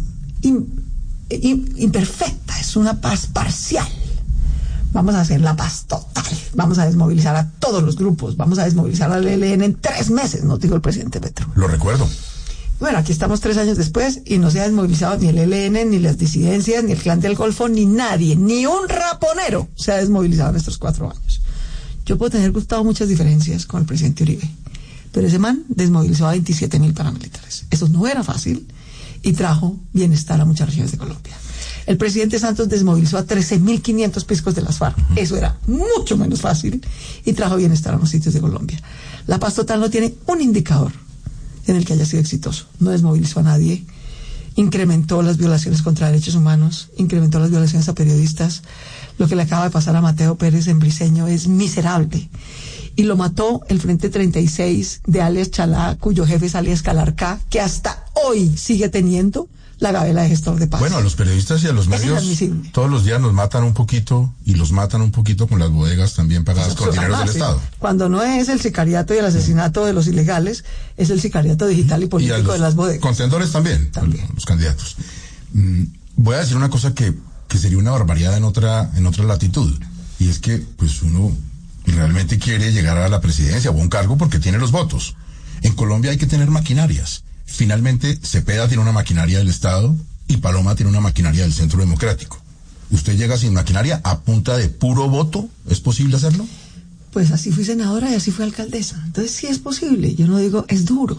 imperfecta, es una paz parcial. Vamos a hacer la paz total, vamos a desmovilizar a todos los grupos, vamos a desmovilizar al ELN en 3 meses, nos dijo el presidente Petro. Lo recuerdo. Bueno, aquí estamos 3 años después y no se ha desmovilizado ni el ELN, ni las disidencias, ni el Clan del Golfo, ni nadie, ni un raponero se ha desmovilizado en estos 4 años. Yo puedo tener, Gustavo, muchas diferencias con el presidente Uribe, pero ese man desmovilizó a 27.000 paramilitares. Eso no era fácil y trajo bienestar a muchas regiones de Colombia. El presidente Santos desmovilizó a 13.500 piscos de las FARC. Eso era mucho menos fácil y trajo bienestar a los sitios de Colombia. La paz total no tiene un indicador en el que haya sido exitoso. No desmovilizó a nadie, incrementó las violaciones contra derechos humanos, incrementó las violaciones a periodistas. Lo que le acaba de pasar a Mateo Pérez en Briceño es miserable. Y lo mató el Frente 36 de alias Chalá, cuyo jefe es alias Calarcá, que hasta hoy sigue teniendo la gabela de gestor de paz. Bueno, a los periodistas y a los medios todos los días nos matan un poquito y los matan un poquito con las bodegas también pagadas con dinero del Estado. Cuando no es el sicariato y el asesinato de los ilegales, es el sicariato digital y político de las bodegas. Contendores también. Los candidatos. Voy a decir una cosa que sería una barbaridad en otra latitud, y es que pues uno realmente quiere llegar a la presidencia o a un cargo porque tiene los votos. En Colombia hay que tener maquinarias. Finalmente, Cepeda tiene una maquinaria del Estado y Paloma tiene una maquinaria del Centro Democrático. ¿Usted llega sin maquinaria a punta de puro voto? ¿Es posible hacerlo? Pues así fui senadora y así fui alcaldesa. Entonces sí es posible. Yo no digo, es duro.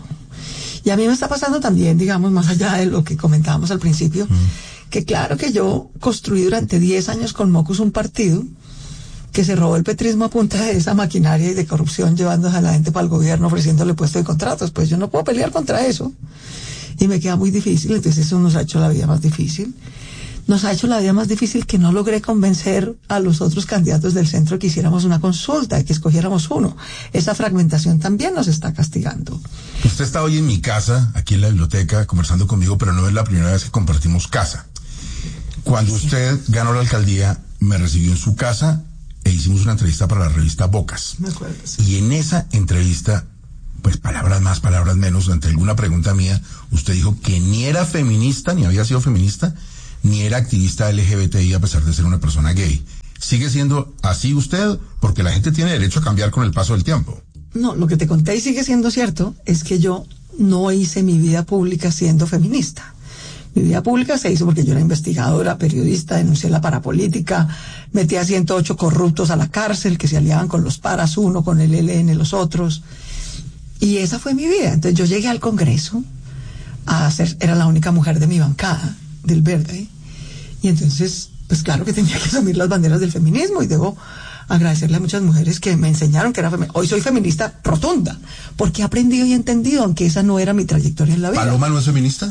Y a mí me está pasando también, digamos, más allá de lo que comentábamos al principio, que claro que yo construí durante 10 años con Mocus un partido que se robó el petrismo a punta de esa maquinaria y de corrupción, llevando a la gente para el gobierno, ofreciéndole puestos de contratos. Pues yo no puedo pelear contra eso. Y me queda muy difícil, entonces eso nos ha hecho la vida más difícil. Nos ha hecho la vida más difícil que no logré convencer a los otros candidatos del centro que hiciéramos una consulta, que escogiéramos uno. Esa fragmentación también nos está castigando. Usted está hoy en mi casa, aquí en la biblioteca, conversando conmigo, pero no es la primera vez que compartimos casa. Cuando usted ganó la alcaldía, me recibió en su casa e hicimos una entrevista para la revista Bocas. Me acuerdo, sí. Y en esa entrevista, pues palabras más, palabras menos, ante alguna pregunta mía, usted dijo que ni era feminista, ni había sido feminista, ni era activista LGBTI a pesar de ser una persona gay. ¿Sigue siendo así usted? Porque la gente tiene derecho a cambiar con el paso del tiempo. No, lo que te conté y sigue siendo cierto es que yo no hice mi vida pública siendo feminista. Mi vida pública se hizo porque yo era investigadora, periodista, denuncié la parapolítica, metí a 108 corruptos a la cárcel que se aliaban con los paras, uno con el ELN, los otros. Y esa fue mi vida. Entonces yo llegué al Congreso era la única mujer de mi bancada, del Verde, y entonces, pues claro que tenía que asumir las banderas del feminismo, y debo agradecerle a muchas mujeres que me enseñaron que era feminista. Hoy soy feminista rotunda, porque he aprendido y entendido, aunque esa no era mi trayectoria en la vida. ¿Paloma no es feminista?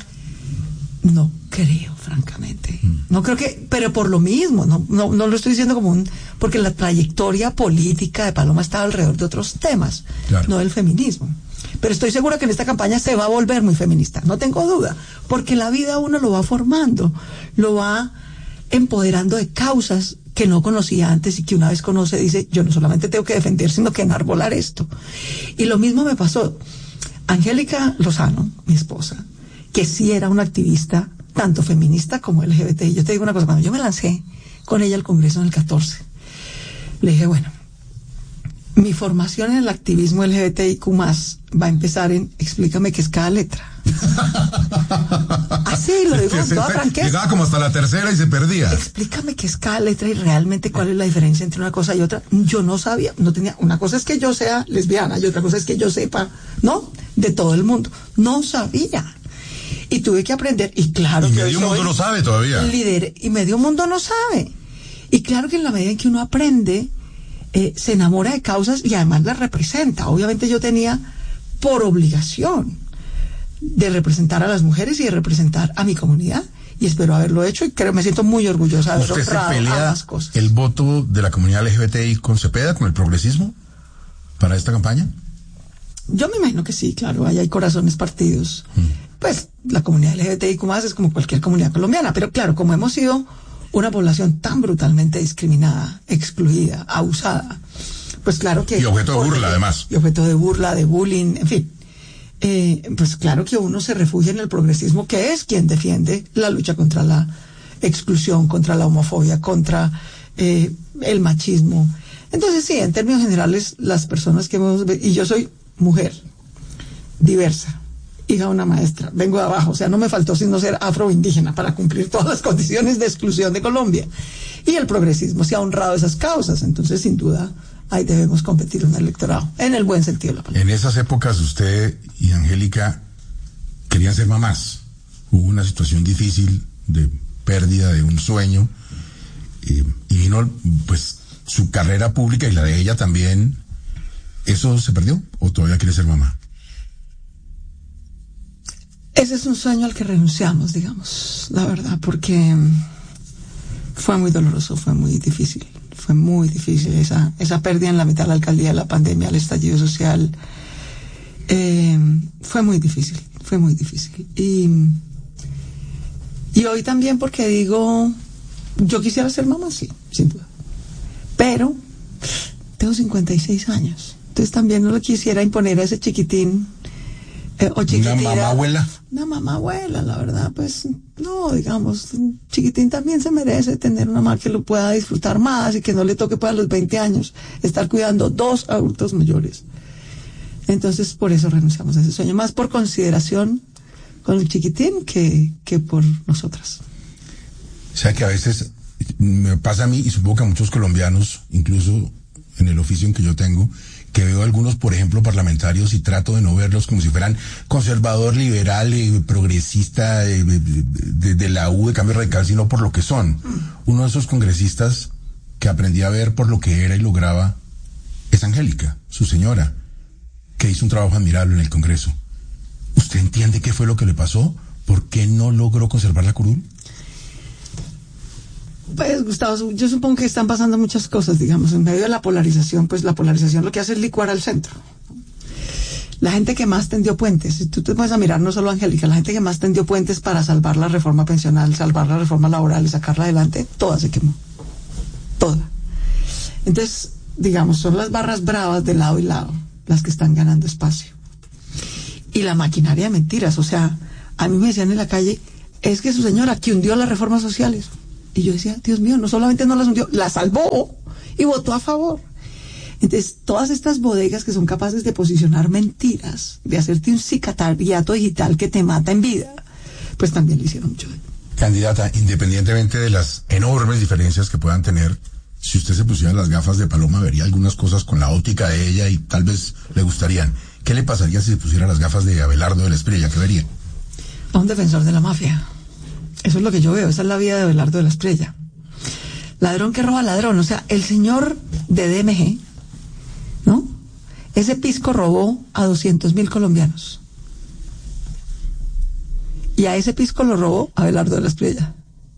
No creo, francamente. No creo que, pero por lo mismo, no lo estoy diciendo como porque la trayectoria política de Paloma estaba alrededor de otros temas, claro, no del feminismo. pero estoy segura que en esta campaña se va a volver muy feminista, no tengo duda, porque la vida uno lo va formando, lo va empoderando de causas que no conocía antes y que una vez conoce dice, yo no solamente tengo que defender, sino que enarbolar esto. Y lo mismo me pasó. Angélica Lozano, mi esposa, que sí era una activista tanto feminista como LGBT. Y yo te digo una cosa, cuando yo me lancé con ella al Congreso en el 14, le dije, bueno, mi formación en el activismo LGBTIQ+, va a empezar en explícame qué es cada letra. Así lo digo con toda franqueza. Llegaba como hasta la tercera y se perdía. Explícame qué es cada letra y realmente cuál es la diferencia entre una cosa y otra. Yo no sabía, no tenía, una cosa es que yo sea lesbiana y otra cosa es que yo sepa, ¿no? De todo el mundo. No sabía. Y tuve que aprender, y claro, y que medio mundo no sabe todavía. Líder, y medio mundo no sabe. Y claro que en la medida en que uno aprende, se enamora de causas y además las representa. Obviamente yo tenía por obligación de representar a las mujeres y de representar a mi comunidad, y espero haberlo hecho, y creo me siento muy orgullosa de haber honrado ambas cosas. ¿El voto de la comunidad LGBTI con Cepeda, con el progresismo, para esta campaña? Yo me imagino que sí, claro, ahí hay corazones partidos. Pues la comunidad LGBTIQ+ es como cualquier comunidad colombiana, pero claro, como hemos sido una población tan brutalmente discriminada, excluida, abusada, pues claro que... Y objeto de burla, además. Y objeto de burla, de bullying, en fin. Pues claro que uno se refugia en el progresismo, que es quien defiende la lucha contra la exclusión, contra la homofobia, contra el machismo. Entonces sí, en términos generales, las personas que hemos... Y yo soy mujer, diversa, hija de una maestra, vengo de abajo, o sea, no me faltó sino ser afroindígena para cumplir todas las condiciones de exclusión de Colombia. Y el progresismo se ha honrado esas causas, entonces sin duda ahí debemos competir en el electorado, en el buen sentido de la palabra. En esas épocas usted y Angélica querían ser mamás. Hubo una situación difícil de pérdida de un sueño, y vino pues su carrera pública y la de ella también. ¿Eso se perdió o todavía quiere ser mamá? Ese es un sueño al que renunciamos, digamos, la verdad, porque fue muy doloroso, fue muy difícil esa pérdida en la mitad de la alcaldía de la pandemia, el estallido social, fue muy difícil. Y hoy también, porque digo, yo quisiera ser mamá, sí, sin duda, pero tengo 56 años, entonces también no lo quisiera imponer a ese chiquitín o chiquitita. Una mamá abuela, la verdad, pues no, digamos, un chiquitín también se merece tener una mamá que lo pueda disfrutar más y que no le toque para los 20 años estar cuidando 2 adultos mayores. Entonces por eso renunciamos a ese sueño, más por consideración con el chiquitín que por nosotras. O sea que a veces me pasa a mí, y supongo que a muchos colombianos, incluso en el oficio en que yo tengo, que veo algunos, por ejemplo, parlamentarios, y trato de no verlos como si fueran conservador, liberal, progresista, de la U, de Cambio Radical, sino por lo que son. Uno de esos congresistas que aprendí a ver por lo que era y lograba es Angélica, su señora, que hizo un trabajo admirable en el Congreso. ¿Usted entiende qué fue lo que le pasó? ¿Por qué no logró conservar la curul? Pues, Gustavo, yo supongo que están pasando muchas cosas, digamos, en medio de la polarización, pues la polarización lo que hace es licuar al centro. La gente que más tendió puentes, si tú te vas a mirar, no solo Angélica, la gente que más tendió puentes para salvar la reforma pensional, salvar la reforma laboral y sacarla adelante, toda se quemó. Toda. Entonces, digamos, son las barras bravas de lado y lado las que están ganando espacio. Y la maquinaria de mentiras, o sea, a mí me decían en la calle, es que su señora que hundió las reformas sociales. Y yo decía, Dios mío, no solamente no las hundió, las salvó y votó a favor. Entonces, todas estas bodegas que son capaces de posicionar mentiras, de hacerte un sicariato digital que te mata en vida, pues también le hicieron mucho daño. Candidata, independientemente de las enormes diferencias que puedan tener, si usted se pusiera las gafas de Paloma, vería algunas cosas con la óptica de ella y tal vez le gustarían. ¿Qué le pasaría si se pusiera las gafas de Abelardo de la Espriella? ¿Qué vería? A un defensor de la mafia. Eso es lo que yo veo, esa es la vida de Abelardo de la Espriella. Ladrón que roba ladrón, o sea, el señor de DMG, ¿no? Ese pisco robó a 200.000 colombianos. Y a ese pisco lo robó Abelardo de la Espriella.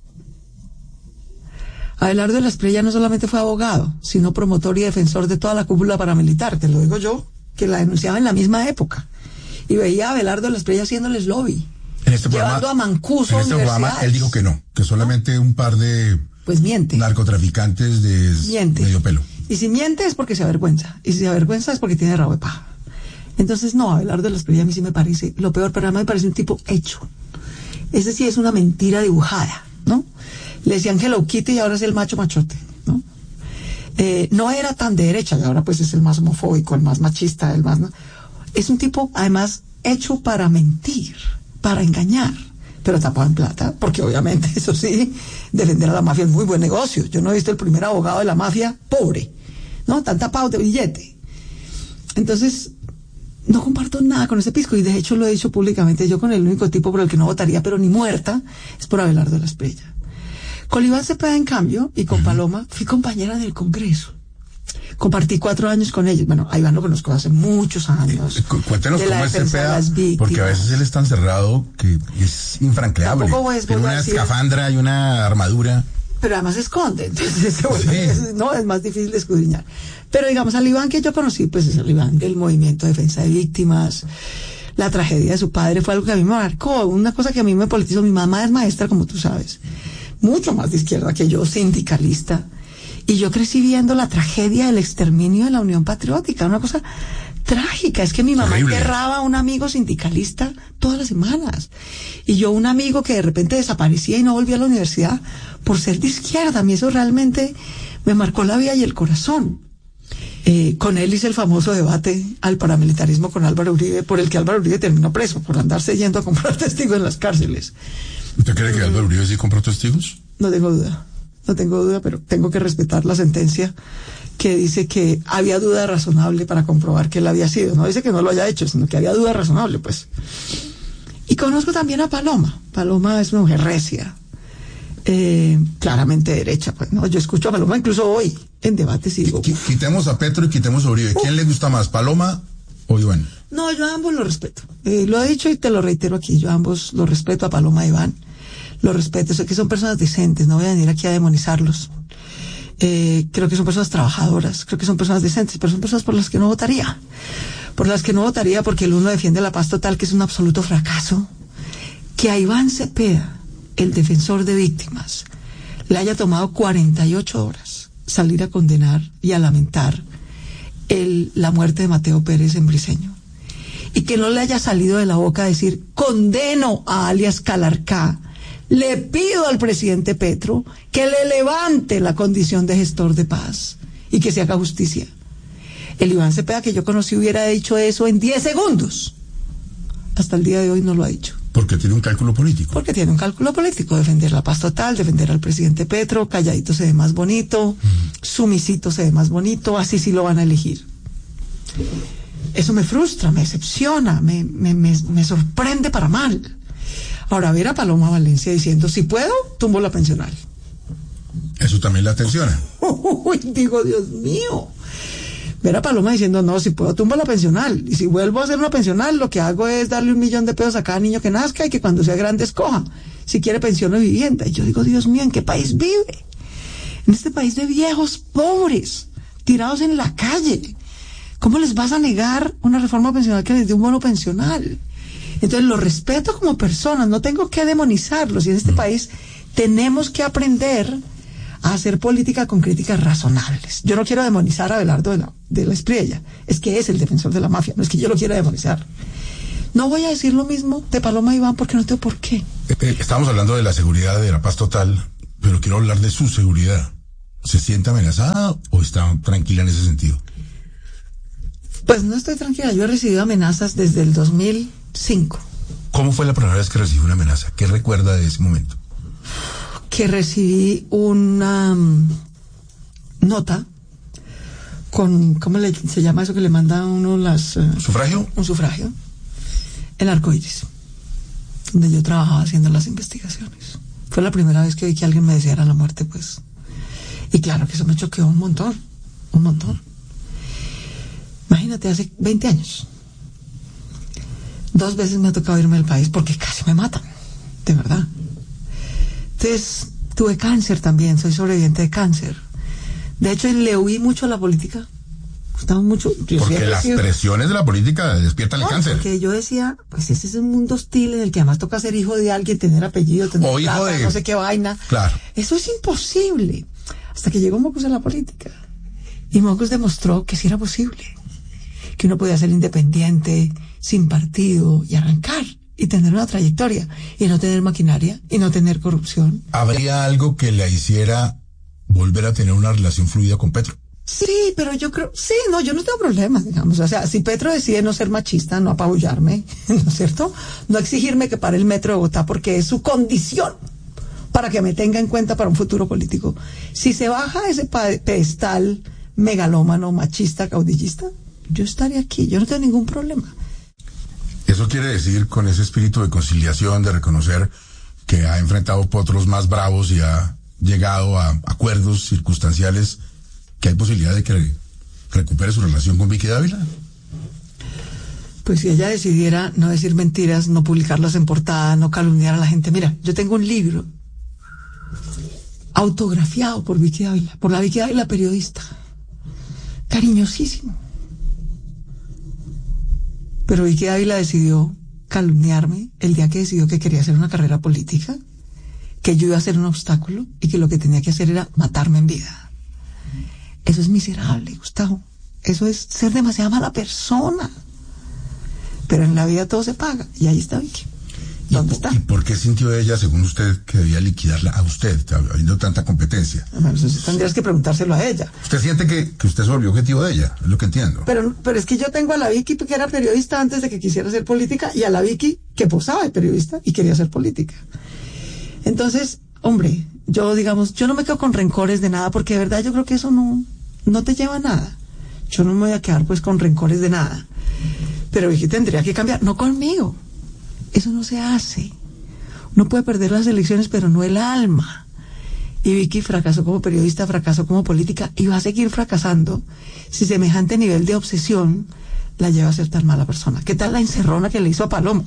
Abelardo de la Espriella no solamente fue abogado, sino promotor y defensor de toda la cúpula paramilitar, te lo digo yo, que la denunciaba en la misma época. y veía a Abelardo de la Espriella haciéndoles lobby. En este llevando programa, a Mancuso en este programa él dijo que no, que solamente un par de pues miente. Narcotraficantes de medio pelo. Y si miente es porque se avergüenza. Y si se avergüenza es porque tiene rabo de paja. Entonces, no, Abelardo de la Espriella a mí sí me parece lo peor, pero además me parece un tipo hecho. Ese sí es una mentira dibujada, ¿no? Le decían Hello Kitty y ahora es el macho machote, ¿no? No era tan de derecha y ahora pues es el más homofóbico, el más machista, el más... ¿no? Es un tipo, además, hecho para mentir, para engañar, pero tapado en plata, porque obviamente, eso sí, defender a la mafia es muy buen negocio. Yo no he visto el primer abogado de la mafia pobre, ¿no? Tan tapado de billete. Entonces, no comparto nada con ese pisco, y de hecho lo he dicho públicamente, yo con el único tipo por el que no votaría, pero ni muerta, es por Abelardo de la Espriella. Con Iván Cepeda, en cambio, y con Paloma, fui compañera del Congreso. Compartí 4 años con ellos. Bueno, a Iván lo conozco hace muchos años. Cuéntenos cómo es Cepeda, porque a veces él es tan cerrado que es infranqueable. Tiene una escafandra y una armadura. Pero además se esconde, entonces no, es más difícil de escudriñar. Pero digamos, al Iván que yo conocí, pues es el Iván del movimiento de defensa de víctimas. La tragedia de su padre fue algo que a mí me marcó, una cosa que a mí me politizó. Mi mamá es maestra, como tú sabes, mucho más de izquierda que yo, sindicalista. Y yo crecí viendo la tragedia del exterminio de la Unión Patriótica, una cosa trágica. Es que mi mamá enterraba a un amigo sindicalista todas las semanas. Y yo un amigo que de repente desaparecía y no volvía a la universidad por ser de izquierda. A mí eso realmente me marcó la vida y el corazón. Con él hice el famoso debate al paramilitarismo con Álvaro Uribe, por el que Álvaro Uribe terminó preso, por andarse yendo a comprar testigos en las cárceles. ¿Usted cree que Álvaro Uribe sí compró testigos? No tengo duda, pero tengo que respetar la sentencia que dice que había duda razonable para comprobar que él había sido. No dice que no lo haya hecho, sino que había duda razonable, pues. Y conozco también a Paloma. Paloma es una mujer recia, claramente derecha, pues, ¿no? Yo escucho a Paloma incluso hoy en debates y digo... Quitemos a Petro y quitemos a Uribe. ¿Quién le gusta más, Paloma o Iván? No, yo a ambos los respeto. Lo he dicho y te lo reitero aquí. Yo a ambos los respeto, a Paloma y Iván. Los respeto, sé que son personas decentes, no voy a venir aquí a demonizarlos. Creo que son personas trabajadoras, creo que son personas decentes, pero son personas por las que no votaría. Por las que no votaría porque el uno defiende la paz total, que es un absoluto fracaso. Que a Iván Cepeda, el defensor de víctimas, le haya tomado 48 horas salir a condenar y a lamentar la muerte de Mateo Pérez en Briceño. Y que no le haya salido de la boca decir, condeno a alias Calarcá. Le pido al presidente Petro que le levante la condición de gestor de paz y que se haga justicia. El Iván Cepeda que yo conocí hubiera dicho eso en 10 segundos. Hasta el día de hoy no lo ha dicho. Porque tiene un cálculo político. Porque tiene un cálculo político, defender la paz total, defender al presidente Petro, calladito se ve más bonito, sumisito se ve más bonito, así sí lo van a elegir. Eso me frustra, me decepciona, me sorprende para mal. Ahora, ver a Paloma Valencia diciendo, si puedo, tumbo la pensional. Eso también la tensiona. Uy, digo, Dios mío. Ver a Paloma diciendo, no, si puedo, tumbo la pensional. Y si vuelvo a hacer una pensional, lo que hago es darle $1 millón a cada niño que nazca y que cuando sea grande escoja. Si quiere pensión o vivienda. Y yo digo, Dios mío, ¿en qué país vive? En este país de viejos pobres, tirados en la calle. ¿Cómo les vas a negar una reforma pensional que les dé un bono pensional? Entonces los respeto como personas, no tengo que demonizarlos, y en este país tenemos que aprender a hacer política con críticas razonables. Yo no quiero demonizar a Abelardo de la Espriella, es que es el defensor de la mafia, no es que yo lo quiera demonizar. No voy a decir lo mismo de Paloma Iván porque no tengo por qué. Estamos hablando de la seguridad, de la paz total, pero quiero hablar de su seguridad. ¿Se siente amenazada o está tranquila en ese sentido? Pues no estoy tranquila, yo he recibido amenazas desde el 2005. ¿Cómo fue la primera vez que recibió una amenaza? ¿Qué recuerda de ese momento? Que recibí una nota con, ¿cómo se llama eso que le manda a uno las... ¿Sufragio? Un sufragio. El Arcoíris, donde yo trabajaba haciendo las investigaciones. Fue la primera vez que vi que alguien me deseara la muerte, pues. Y claro que eso me choqueó un montón. Imagínate, hace 20 años. 2 veces me ha tocado irme del país porque casi me matan, de verdad. Entonces, tuve cáncer también, soy sobreviviente de cáncer. De hecho, le huí mucho a la política Gustavo, mucho. Porque las presiones de la política despiertan el cáncer. Porque yo decía, pues ese es un mundo hostil en el que además toca ser hijo de alguien, tener apellido, tener o plata, hijo de... no sé qué vaina. Claro. Eso es imposible. Hasta que llegó Mocus a la política. Y Mocus demostró que sí era posible. Que uno podía ser independiente, sin partido, y arrancar, y tener una trayectoria, y no tener maquinaria, y no tener corrupción. ¿Habría algo que le hiciera volver a tener una relación fluida con Petro? Sí, pero yo creo, yo no tengo problemas, digamos. O sea, si Petro decide no ser machista, no apabullarme, ¿no es cierto? No exigirme que pare el metro de Bogotá porque es su condición para que me tenga en cuenta para un futuro político. Si se baja ese pedestal megalómano, machista, caudillista, yo estaré aquí, yo no tengo ningún problema. Eso quiere decir, con ese espíritu de conciliación, de reconocer que ha enfrentado potros más bravos y ha llegado a acuerdos circunstanciales, que hay posibilidad de que recupere su relación con Vicky Dávila. Pues si ella decidiera no decir mentiras, no publicarlas en portada, no calumniar a la gente. Mira, yo tengo un libro autografiado por Vicky Dávila, por la Vicky Dávila periodista, cariñosísimo. Pero Vicky Dávila decidió calumniarme el día que decidió que quería hacer una carrera política, que yo iba a ser un obstáculo y que lo que tenía que hacer era matarme en vida. Eso es miserable, Gustavo. Eso es ser demasiado mala persona. Pero en la vida todo se paga. Y ahí está Vicky. ¿Dónde está? ¿Y por qué sintió ella, según usted, que debía liquidarla a usted, habiendo tanta competencia? Bueno, eso sí tendrías que preguntárselo a ella. ¿Usted siente que usted se volvió objetivo de ella? Es lo que entiendo. Pero es que yo tengo a la Vicky que era periodista antes de que quisiera ser política, y a la Vicky que posaba de periodista y quería ser política. Entonces, hombre, yo no me quedo con rencores de nada, porque de verdad yo creo que eso no te lleva a nada. Yo no me voy a quedar pues con rencores de nada. Pero Vicky tendría que cambiar, no conmigo. Eso no se hace. Uno puede perder las elecciones, pero no el alma. Y Vicky fracasó como periodista, fracasó como política, y va a seguir fracasando si semejante nivel de obsesión la lleva a ser tan mala persona. ¿Qué tal la encerrona que le hizo a Paloma?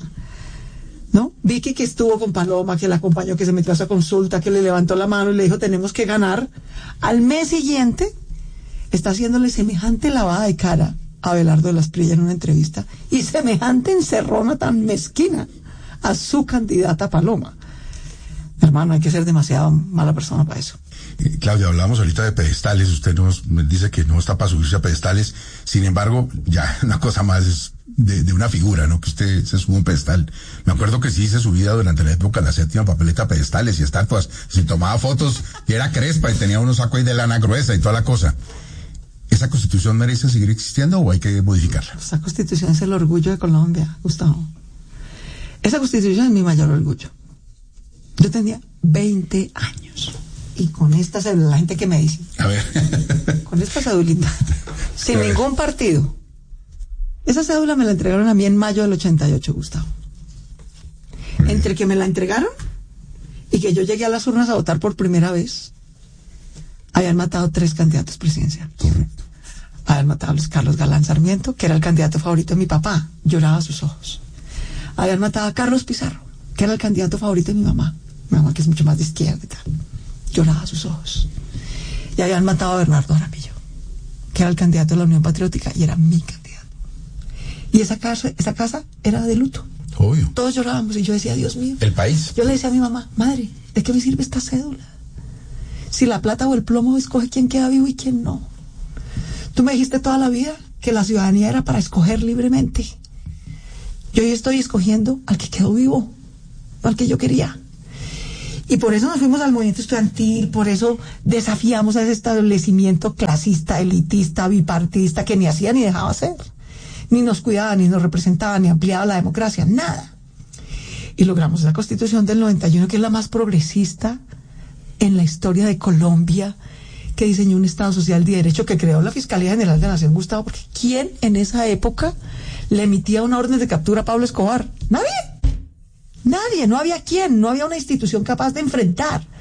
¿No? Vicky, que estuvo con Paloma, que la acompañó, que se metió a esa consulta, que le levantó la mano y le dijo tenemos que ganar. Al mes siguiente está haciéndole semejante lavada de cara a Abelardo de las Prilla en una entrevista, y semejante encerrona tan mezquina a su candidata Paloma. Hermano, hay que ser demasiado mala persona para eso. Claudia, hablamos ahorita de pedestales. Usted nos dice que no está para subirse a pedestales. Sin embargo, ya una cosa más es de una figura, ¿no? Que usted se sube a un pedestal. Me acuerdo que sí se subía durante la época la séptima papeleta, pedestales y estatuas. Se tomaba fotos y era crespa y tenía unos sacos ahí de lana gruesa y toda la cosa. ¿Esa constitución merece seguir existiendo o hay que modificarla? Esa constitución es el orgullo de Colombia, Gustavo. Esa constitución es mi mayor orgullo. Yo tenía 20 años. Y con esta cédula, la gente que me dice. A ver. Con esta cédulita. Sin ningún partido. Esa cédula me la entregaron a mí en mayo del 88, Gustavo. Entre que me la entregaron y que yo llegué a las urnas a votar por primera vez, habían matado 3 candidatos presidenciales. Correcto. Habían matado a Luis Carlos Galán Sarmiento, que era el candidato favorito de mi papá. Lloraba a sus ojos. Habían matado a Carlos Pizarro, que era el candidato favorito de mi mamá. Mi mamá, que es mucho más de izquierda y tal. Lloraba a sus ojos. Y habían matado a Bernardo Jaramillo, que era el candidato de la Unión Patriótica y era mi candidato. Y esa casa era de luto. Obvio. Todos llorábamos y yo decía, Dios mío. El país. Yo le decía a mi mamá, madre, ¿de qué me sirve esta cédula? Si la plata o el plomo escoge quién queda vivo y quién no. Tú me dijiste toda la vida que la ciudadanía era para escoger libremente. Yo hoy estoy escogiendo al que quedó vivo, al que yo quería. Y por eso nos fuimos al movimiento estudiantil, por eso desafiamos a ese establecimiento clasista, elitista, bipartidista, que ni hacía ni dejaba hacer. Ni nos cuidaba, ni nos representaba, ni ampliaba la democracia, nada. Y logramos esa Constitución del 91, que es la más progresista en la historia de Colombia, que diseñó un Estado social de derecho, que creó la Fiscalía General de la Nación, Gustavo, porque ¿quién en esa época le emitía una orden de captura a Pablo Escobar? Nadie, no había quien, no había una institución capaz de enfrentar